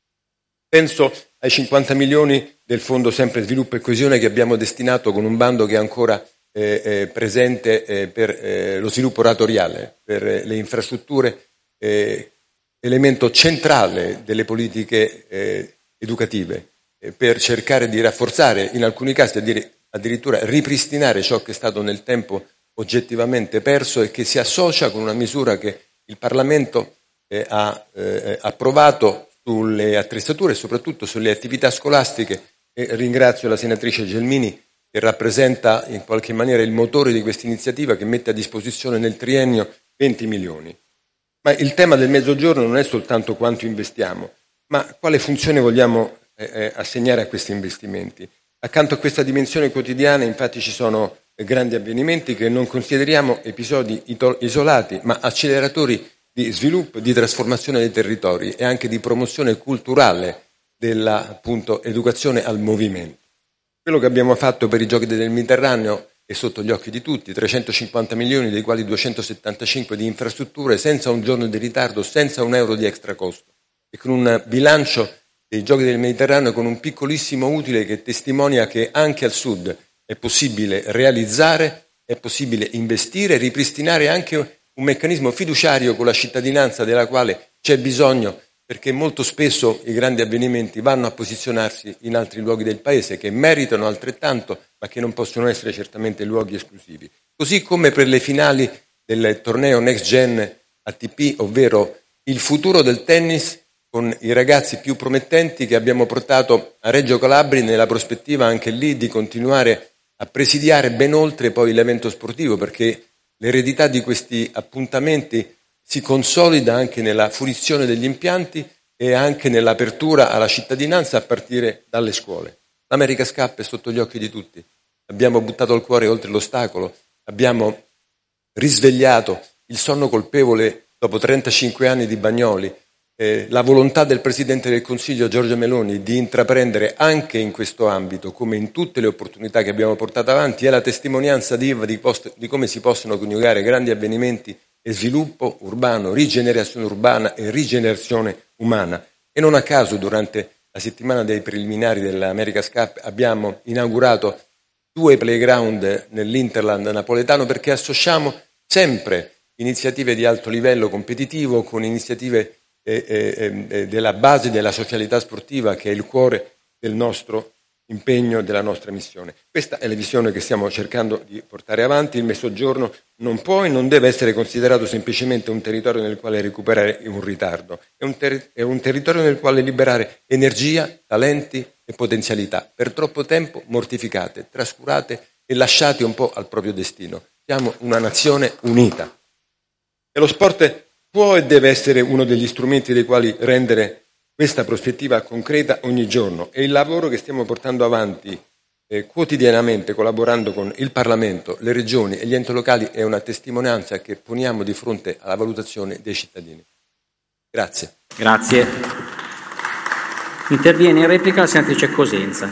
[SPEAKER 10] Penso ai cinquanta milioni del Fondo Sempre Sviluppo e Coesione che abbiamo destinato con un bando che è ancora eh, eh, presente eh, per eh, lo sviluppo oratoriale, per eh, le infrastrutture, eh, elemento centrale delle politiche eh, educative, eh, per cercare di rafforzare, in alcuni casi addirittura ripristinare ciò che è stato nel tempo oggettivamente perso e che si associa con una misura che il Parlamento eh, ha eh, approvato sulle attrezzature e soprattutto sulle attività scolastiche, e ringrazio la senatrice Gelmini che rappresenta in qualche maniera il motore di questa iniziativa, che mette a disposizione nel triennio venti milioni. Ma il tema del Mezzogiorno non è soltanto quanto investiamo, ma quale funzione vogliamo eh, assegnare a questi investimenti. Accanto a questa dimensione quotidiana, infatti, ci sono eh, grandi avvenimenti che non consideriamo episodi isolati, ma acceleratori di sviluppo, di trasformazione dei territori e anche di promozione culturale della, appunto, educazione al movimento. Quello che abbiamo fatto per i Giochi del Mediterraneo è sotto gli occhi di tutti, trecentocinquanta milioni, dei quali duecentosettantacinque di infrastrutture, senza un giorno di ritardo, senza un euro di extra costo, e con un bilancio dei Giochi del Mediterraneo con un piccolissimo utile che testimonia che anche al Sud è possibile realizzare, è possibile investire e ripristinare anche un meccanismo fiduciario con la cittadinanza della quale c'è bisogno, perché molto spesso i grandi avvenimenti vanno a posizionarsi in altri luoghi del Paese che meritano altrettanto, ma che non possono essere certamente luoghi esclusivi. Così come per le finali del torneo Next Gen A T P, ovvero il futuro del tennis con i ragazzi più promettenti che abbiamo portato a Reggio Calabria, nella prospettiva anche lì di continuare a presidiare ben oltre poi l'evento sportivo, perché l'eredità di questi appuntamenti si consolida anche nella fruizione degli impianti e anche nell'apertura alla cittadinanza a partire dalle scuole. L'America's Cup è sotto gli occhi di tutti. Abbiamo buttato il cuore oltre l'ostacolo, abbiamo risvegliato il sonno colpevole dopo trentacinque anni di Bagnoli, eh, la volontà del Presidente del Consiglio Giorgia Meloni di intraprendere anche in questo ambito, come in tutte le opportunità che abbiamo portato avanti, è la testimonianza viva di, post- di come si possono coniugare grandi avvenimenti e sviluppo urbano, rigenerazione urbana e rigenerazione umana. E non a caso durante la settimana dei preliminari dell'America's Cup abbiamo inaugurato due playground nell'Interland napoletano, perché associamo sempre iniziative di alto livello competitivo con iniziative eh, eh, eh, della base della socialità sportiva, che è il cuore del nostro impegno, della nostra missione. Questa è la visione che stiamo cercando di portare avanti. Il Mezzogiorno non può e non deve essere considerato semplicemente un territorio nel quale recuperare un ritardo, è un, ter- è un territorio nel quale liberare energia, talenti e potenzialità, per troppo tempo mortificate, trascurate e lasciate un po' al proprio destino. Siamo una nazione unita. E lo sport può e deve essere uno degli strumenti dei quali rendere questa prospettiva concreta ogni giorno, e il lavoro che stiamo portando avanti eh, quotidianamente, collaborando con il Parlamento, le regioni e gli enti locali, è una testimonianza che poniamo di fronte alla valutazione dei cittadini. Grazie.
[SPEAKER 2] Grazie. Interviene in replica la senatrice Cosenza.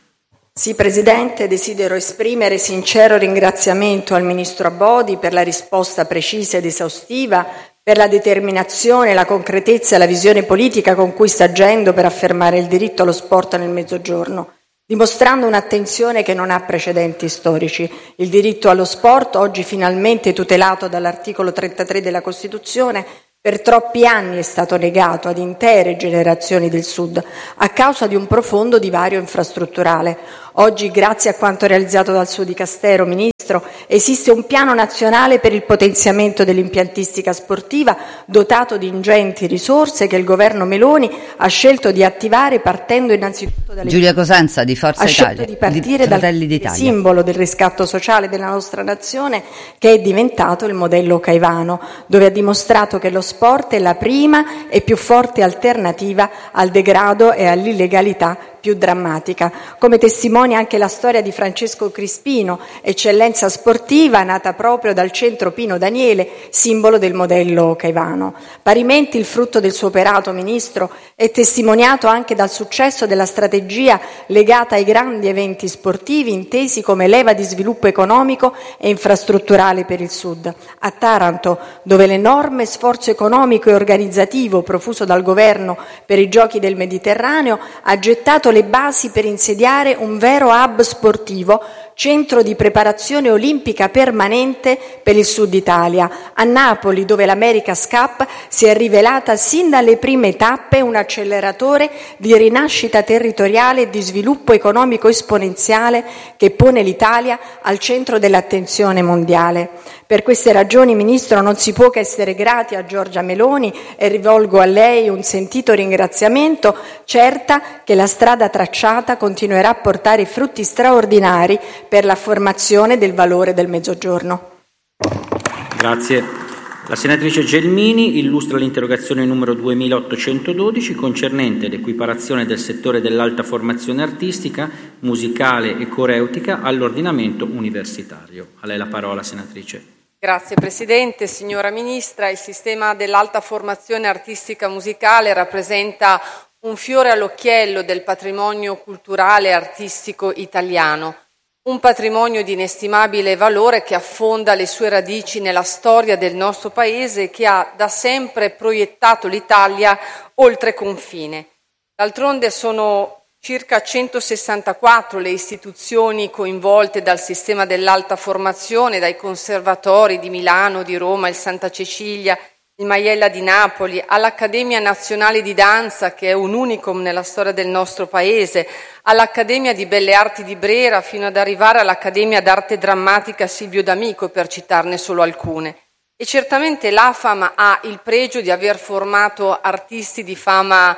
[SPEAKER 9] Sì, Presidente, desidero esprimere sincero ringraziamento al Ministro Abodi per la risposta precisa ed esaustiva, per la determinazione, la concretezza e la visione politica con cui sta agendo per affermare il diritto allo sport nel Mezzogiorno, dimostrando un'attenzione che non ha precedenti storici. Il diritto allo sport, oggi finalmente tutelato dall'articolo trentatré della Costituzione, per troppi anni è stato negato ad intere generazioni del Sud a causa di un profondo divario infrastrutturale. Oggi, grazie a quanto realizzato dal suo Dicastero, Ministro, esiste un piano nazionale per il potenziamento dell'impiantistica sportiva dotato di ingenti risorse che il governo Meloni ha scelto di attivare partendo innanzitutto dalle...
[SPEAKER 5] Giulia Cosenza di Forza
[SPEAKER 9] ha
[SPEAKER 5] Italia.
[SPEAKER 9] scelto di partire dal simbolo del riscatto sociale della nostra nazione, che è diventato il modello Caivano, dove ha dimostrato che lo sport è la prima e più forte alternativa al degrado e all'illegalità più drammatica, come testimonia anche la storia di Francesco Crispino, eccellenza sportiva nata proprio dal centro Pino Daniele, simbolo del modello Caivano. Parimenti il frutto del suo operato, Ministro, è testimoniato anche dal successo della strategia legata ai grandi eventi sportivi intesi come leva di sviluppo economico e infrastrutturale per il Sud. A Taranto, dove l'enorme sforzo economico e organizzativo profuso dal governo per i Giochi del Mediterraneo ha gettato le basi per insediare un vero hub sportivo, centro di preparazione olimpica permanente per il Sud Italia. A Napoli, dove l'America's Cup si è rivelata sin dalle prime tappe un acceleratore di rinascita territoriale e di sviluppo economico esponenziale che pone l'Italia al centro dell'attenzione mondiale. Per queste ragioni, Ministro, non si può che essere grati a Giorgia Meloni e rivolgo a lei un sentito ringraziamento, certa che la strada tracciata continuerà a portare frutti straordinari per la formazione del valore del Mezzogiorno.
[SPEAKER 2] Grazie. La senatrice Gelmini illustra l'interrogazione numero duemilaottocentododici concernente l'equiparazione del settore dell'alta formazione artistica, musicale e coreutica all'ordinamento universitario. A lei la parola, senatrice.
[SPEAKER 11] Grazie Presidente. Signora Ministra, il sistema dell'alta formazione artistica musicale rappresenta un fiore all'occhiello del patrimonio culturale e artistico italiano, un patrimonio di inestimabile valore che affonda le sue radici nella storia del nostro Paese e che ha da sempre proiettato l'Italia oltre confine. D'altronde sono circa centosessantaquattro le istituzioni coinvolte dal sistema dell'alta formazione, dai conservatori di Milano, di Roma, il Santa Cecilia, il Maiella di Napoli, all'Accademia Nazionale di Danza, che è un unicum nella storia del nostro Paese, all'Accademia di Belle Arti di Brera, fino ad arrivare all'Accademia d'Arte Drammatica Silvio D'Amico, per citarne solo alcune. E certamente l'AFAM ha il pregio di aver formato artisti di fama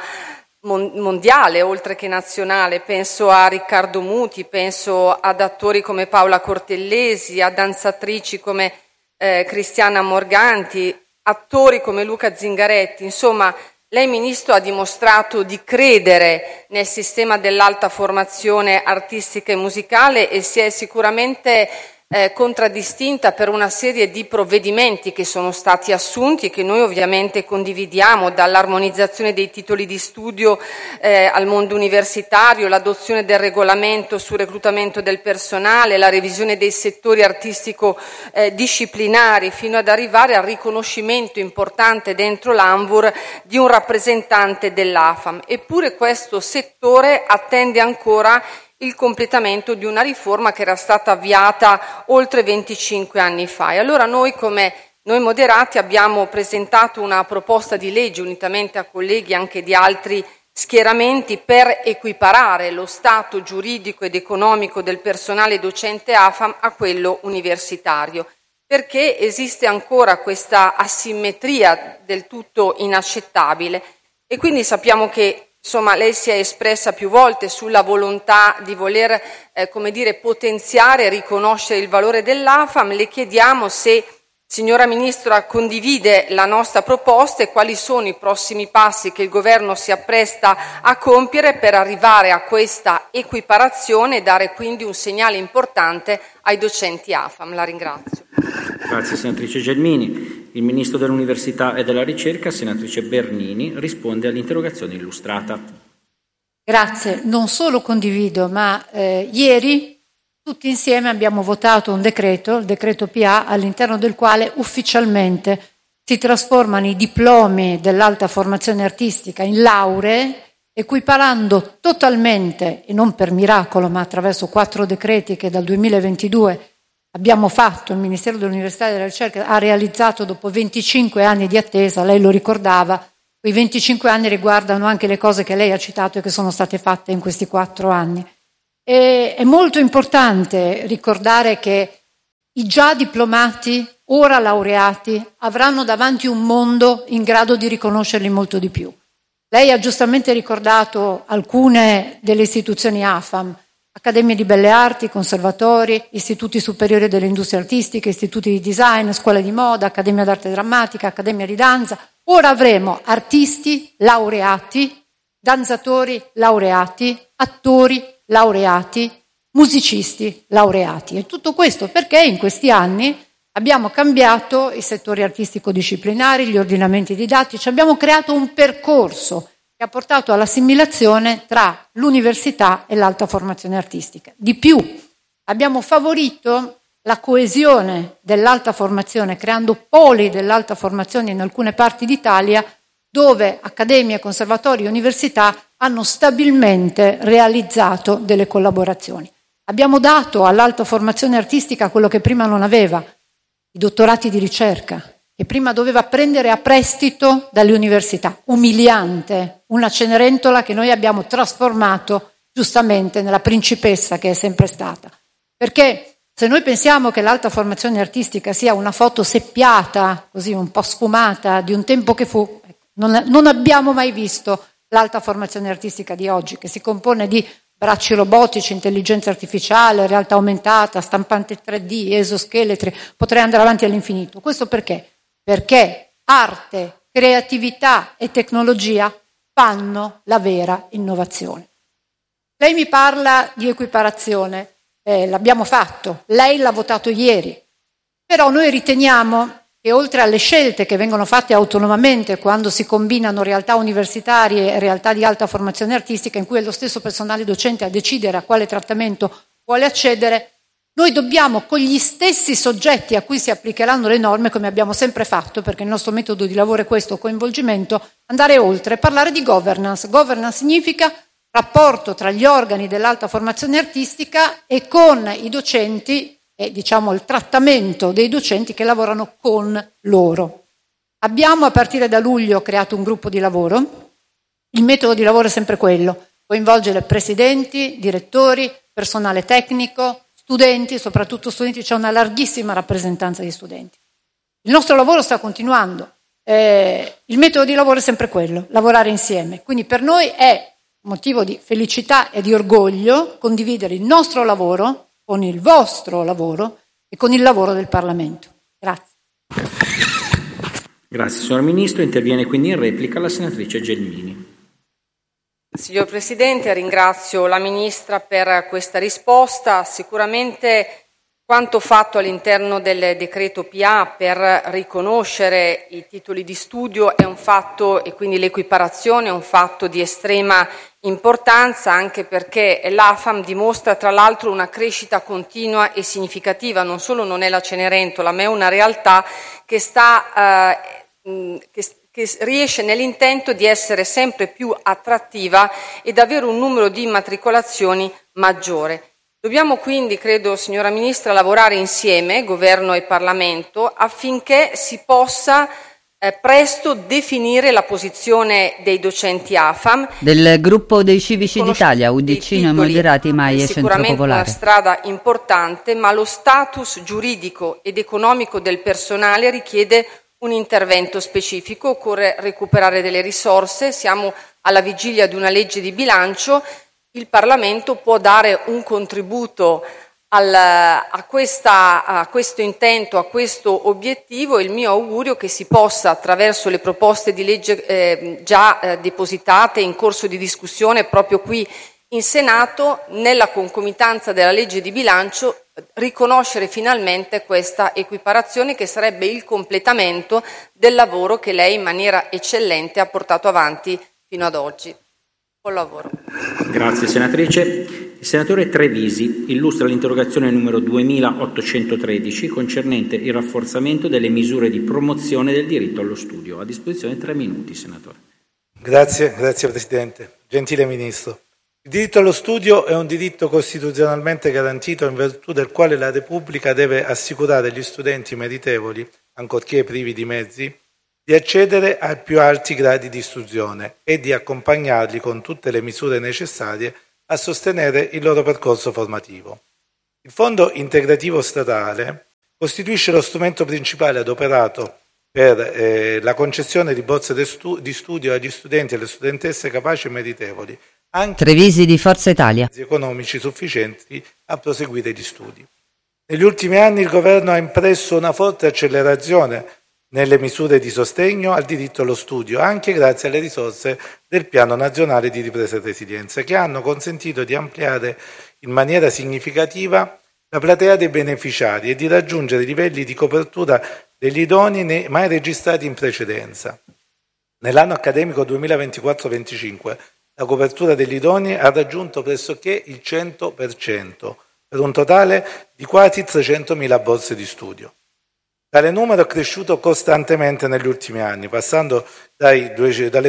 [SPEAKER 11] mondiale, oltre che nazionale. Penso a Riccardo Muti, penso ad attori come Paola Cortellesi, a danzatrici come eh, Cristiana Morganti, attori come Luca Zingaretti. Insomma, lei, Ministro, ha dimostrato di credere nel sistema dell'alta formazione artistica e musicale e si è sicuramente eh, contraddistinta per una serie di provvedimenti che sono stati assunti e che noi ovviamente condividiamo, dall'armonizzazione dei titoli di studio eh, al mondo universitario, l'adozione del regolamento sul reclutamento del personale, la revisione dei settori artistico eh, disciplinari, fino ad arrivare al riconoscimento importante dentro l'ANVUR di un rappresentante dell'AFAM. Eppure questo settore attende ancora il completamento di una riforma che era stata avviata oltre venticinque anni fa. E allora noi, come noi moderati, abbiamo presentato una proposta di legge unitamente a colleghi anche di altri schieramenti per equiparare lo stato giuridico ed economico del personale docente AFAM a quello universitario, perché esiste ancora questa asimmetria del tutto inaccettabile e quindi sappiamo che Insomma, lei si è espressa più volte sulla volontà di voler, eh, come dire, potenziare e riconoscere il valore dell'AFAM. Le chiediamo se, signora Ministra, condivide la nostra proposta e quali sono i prossimi passi che il Governo si appresta a compiere per arrivare a questa equiparazione e dare quindi un segnale importante ai docenti AFAM. La ringrazio.
[SPEAKER 2] Grazie senatrice Gelmini. Il Ministro dell'Università e della Ricerca, senatrice Bernini, risponde all'interrogazione illustrata.
[SPEAKER 12] Grazie, non solo condivido, ma eh, ieri tutti insieme abbiamo votato un decreto, il decreto P A, all'interno del quale ufficialmente si trasformano i diplomi dell'alta formazione artistica in lauree, equiparando totalmente, e non per miracolo, ma attraverso quattro decreti che dal duemilaventidue abbiamo fatto, il Ministero dell'Università e della Ricerca ha realizzato dopo venticinque anni di attesa, lei lo ricordava, quei venticinque anni riguardano anche le cose che lei ha citato e che sono state fatte in questi quattro anni. E è molto importante ricordare che i già diplomati, ora laureati, avranno davanti un mondo in grado di riconoscerli molto di più. Lei ha giustamente ricordato alcune delle istituzioni A F A M, Accademie di Belle Arti, conservatori, istituti superiori delle industrie artistiche, istituti di design, scuole di moda, Accademia d'arte drammatica, Accademia di danza. Ora avremo artisti laureati, danzatori laureati, attori laureati, musicisti laureati. E tutto questo perché in questi anni abbiamo cambiato i settori artistico-disciplinari, gli ordinamenti didattici, abbiamo creato un percorso che ha portato all'assimilazione tra l'università e l'alta formazione artistica. Di più, abbiamo favorito la coesione dell'alta formazione, creando poli dell'alta formazione in alcune parti d'Italia, dove accademie, conservatori e università hanno stabilmente realizzato delle collaborazioni. Abbiamo dato all'alta formazione artistica quello che prima non aveva, i dottorati di ricerca, che prima doveva prendere a prestito dalle università. Umiliante, una Cenerentola che noi abbiamo trasformato giustamente nella principessa che è sempre stata. Perché se noi pensiamo che l'alta formazione artistica sia una foto seppiata, così un po' sfumata, di un tempo che fu, non, non abbiamo mai visto l'alta formazione artistica di oggi, che si compone di bracci robotici, intelligenza artificiale, realtà aumentata, stampante tre D, esoscheletri, potrei andare avanti all'infinito. Questo perché? Perché arte, creatività e tecnologia fanno la vera innovazione. Lei mi parla di equiparazione, eh, l'abbiamo fatto, lei l'ha votato ieri, però noi riteniamo che oltre alle scelte che vengono fatte autonomamente quando si combinano realtà universitarie e realtà di alta formazione artistica, in cui è lo stesso personale docente a decidere a quale trattamento vuole accedere, noi dobbiamo, con gli stessi soggetti a cui si applicheranno le norme, come abbiamo sempre fatto, perché il nostro metodo di lavoro è questo, coinvolgimento, andare oltre, parlare di governance. Governance significa rapporto tra gli organi dell'alta formazione artistica e con i docenti, e diciamo il trattamento dei docenti che lavorano con loro. Abbiamo a partire da luglio creato un gruppo di lavoro, il metodo di lavoro è sempre quello, coinvolgere presidenti, direttori, personale tecnico, studenti, soprattutto studenti, c'è una larghissima rappresentanza di studenti. Il nostro lavoro sta continuando, eh, il metodo di lavoro è sempre quello, lavorare insieme, quindi per noi è motivo di felicità e di orgoglio condividere il nostro lavoro con il vostro lavoro e con il lavoro del Parlamento. Grazie.
[SPEAKER 2] Grazie, signor Ministro. Interviene quindi in replica la senatrice Gelmini.
[SPEAKER 11] Signor Presidente, ringrazio la Ministra per questa risposta. Sicuramente quanto fatto all'interno del decreto P A per riconoscere i titoli di studio è un fatto, e quindi l'equiparazione è un fatto di estrema importanza, anche perché l'A F A M dimostra tra l'altro una crescita continua e significativa. Non solo non è la Cenerentola, ma è una realtà che sta eh, che, che riesce nell'intento di essere sempre più attrattiva ed avere un numero di immatricolazioni maggiore. Dobbiamo quindi, credo, signora Ministra, lavorare insieme, Governo e Parlamento, affinché si possa eh, presto definire la posizione dei docenti A F A M.
[SPEAKER 5] Del gruppo dei Civici d'Italia, U D C, Noi Moderati, M A I e Centro Popolare.
[SPEAKER 11] Sicuramente una strada importante, ma lo status giuridico ed economico del personale richiede un intervento specifico, occorre recuperare delle risorse, siamo alla vigilia di una legge di bilancio, il Parlamento può dare un contributo al, a, questa, a questo intento, a questo obiettivo. Il mio augurio è che si possa, attraverso le proposte di legge eh, già eh, depositate in corso di discussione proprio qui in Senato, nella concomitanza della legge di bilancio, riconoscere finalmente questa equiparazione che sarebbe il completamento del lavoro che lei in maniera eccellente ha portato avanti fino ad oggi. Buon lavoro.
[SPEAKER 2] Grazie senatrice. Il senatore Trevisi illustra l'interrogazione numero duemilaottocentotredici concernente il rafforzamento delle misure di promozione del diritto allo studio. A disposizione tre minuti, senatore.
[SPEAKER 13] Grazie, grazie Presidente. Gentile Ministro. Il diritto allo studio è un diritto costituzionalmente garantito in virtù del quale la Repubblica deve assicurare agli studenti meritevoli, ancorché privi di mezzi, di accedere ai più alti gradi di istruzione e di accompagnarli con tutte le misure necessarie a sostenere il loro percorso formativo. Il Fondo integrativo statale costituisce lo strumento principale adoperato per eh, la concessione di borse de stu- di studio agli studenti e alle studentesse capaci e meritevoli, anche
[SPEAKER 5] Trevisi di Forza Italia.
[SPEAKER 13] economici sufficienti a proseguire gli studi. Negli ultimi anni il Governo ha impresso una forte accelerazione nelle misure di sostegno al diritto allo studio, anche grazie alle risorse del Piano Nazionale di Ripresa e Resilienza, che hanno consentito di ampliare in maniera significativa la platea dei beneficiari e di raggiungere livelli di copertura degli idonei mai registrati in precedenza. Nell'anno accademico duemilaventiquattro venticinque la copertura degli idonei ha raggiunto pressoché il cento per cento, per un totale di quasi trecentomila borse di studio. Tale numero è cresciuto costantemente negli ultimi anni, passando dai, dalle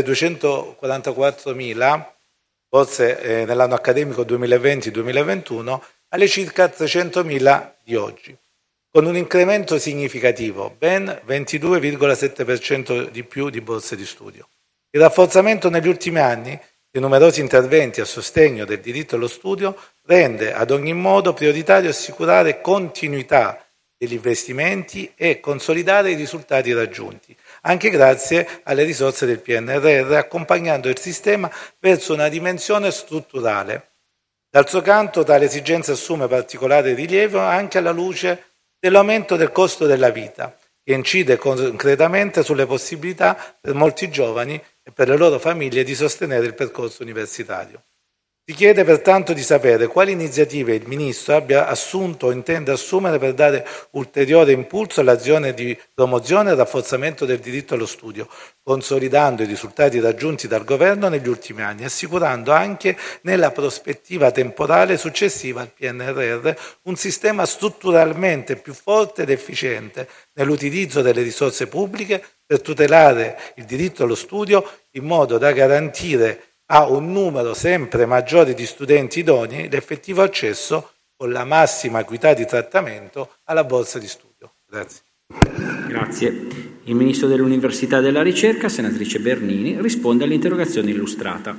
[SPEAKER 13] duecentoquarantaquattromila borse eh, nell'anno accademico duemilaventi duemilaventuno alle circa trecentomila di oggi, con un incremento significativo, ben ventidue virgola sette per cento di più di borse di studio. Il rafforzamento negli ultimi anni di numerosi interventi a sostegno del diritto allo studio rende ad ogni modo prioritario assicurare continuità degli investimenti e consolidare i risultati raggiunti, anche grazie alle risorse del P N R R, accompagnando il sistema verso una dimensione strutturale. D'altro canto, tale esigenza assume particolare rilievo anche alla luce dell'aumento del costo della vita, che incide concretamente sulle possibilità per molti giovani e per le loro famiglie di sostenere il percorso universitario. Si chiede pertanto di sapere quali iniziative il Ministro abbia assunto o intende assumere per dare ulteriore impulso all'azione di promozione e rafforzamento del diritto allo studio, consolidando i risultati raggiunti dal Governo negli ultimi anni, assicurando anche nella prospettiva temporale successiva al P N R R un sistema strutturalmente più forte ed efficiente nell'utilizzo delle risorse pubbliche per tutelare il diritto allo studio in modo da garantire a un numero sempre maggiore di studenti idonei l'effettivo accesso con la massima equità di trattamento alla borsa di studio. Grazie.
[SPEAKER 2] Grazie. Il Ministro dell'Università e della Ricerca, senatrice Bernini, risponde all'interrogazione illustrata.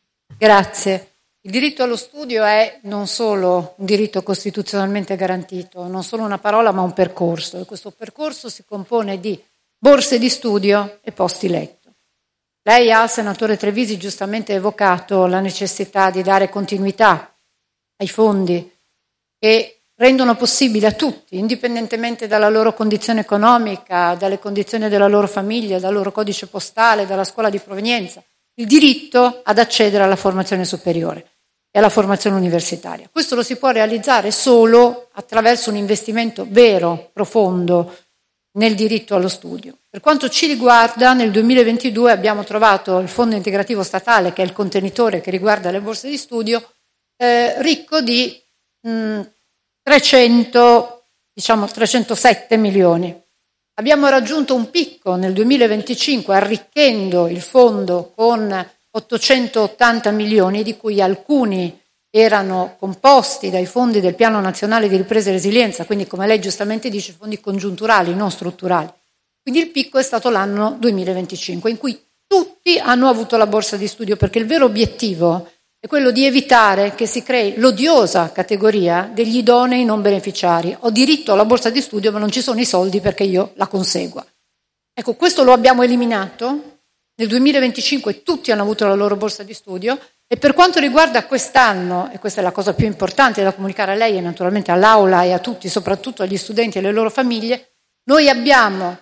[SPEAKER 12] Grazie. Il diritto allo studio è non solo un diritto costituzionalmente garantito, non solo una parola ma un percorso, e questo percorso si compone di borse di studio e posti letto. Lei ha, senatore Trevisi, giustamente evocato la necessità di dare continuità ai fondi che rendono possibile a tutti, indipendentemente dalla loro condizione economica, dalle condizioni della loro famiglia, dal loro codice postale, dalla scuola di provenienza, il diritto ad accedere alla formazione superiore e alla formazione universitaria. Questo lo si può realizzare solo attraverso un investimento vero, profondo, nel diritto allo studio. Per quanto ci riguarda, nel duemilaventidue abbiamo trovato il Fondo integrativo statale, che è il contenitore che riguarda le borse di studio, eh, ricco di mh, trecento, diciamo trecentosette milioni. Abbiamo raggiunto un picco nel duemilaventicinque arricchendo il fondo con ottocentottanta milioni, di cui alcuni erano composti dai fondi del Piano Nazionale di Ripresa e Resilienza, quindi come lei giustamente dice fondi congiunturali, non strutturali. Quindi il picco è stato l'anno duemilaventicinque, in cui tutti hanno avuto la borsa di studio, perché il vero obiettivo è quello di evitare che si crei l'odiosa categoria degli idonei non beneficiari. Ho diritto alla borsa di studio ma non ci sono i soldi perché io la consegua. Ecco, questo lo abbiamo eliminato. Nel duemilaventicinque tutti hanno avuto la loro borsa di studio. E per quanto riguarda quest'anno, e questa è la cosa più importante da comunicare a lei e naturalmente all'Aula e a tutti, soprattutto agli studenti e alle loro famiglie, noi abbiamo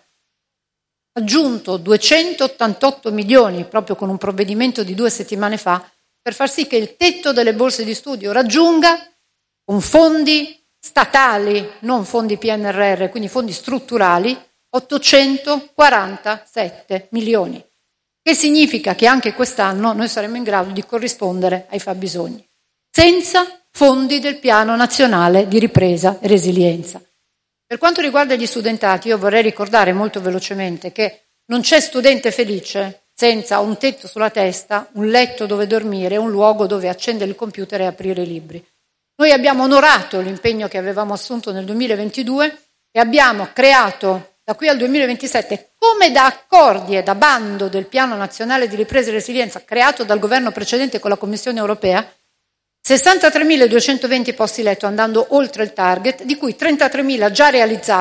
[SPEAKER 12] aggiunto duecentottantotto milioni, proprio con un provvedimento di due settimane fa, per far sì che il tetto delle borse di studio raggiunga, con fondi statali, non fondi P N R R, quindi fondi strutturali, ottocentoquarantasette milioni. che significa che anche quest'anno noi saremo in grado di corrispondere ai fabbisogni, senza fondi del Piano Nazionale di Ripresa e Resilienza. Per quanto riguarda gli studentati, io vorrei ricordare molto velocemente che non c'è studente felice senza un tetto sulla testa, un letto dove dormire, un luogo dove accendere il computer e aprire i libri. Noi abbiamo onorato l'impegno che avevamo assunto nel duemilaventidue e abbiamo creato da qui al duemilaventisette, come da accordi e da bando del Piano Nazionale di Ripresa e Resilienza creato dal governo precedente con la Commissione Europea, sessantatremiladuecentoventi posti letto andando oltre il target, di cui trentatremila già realizzati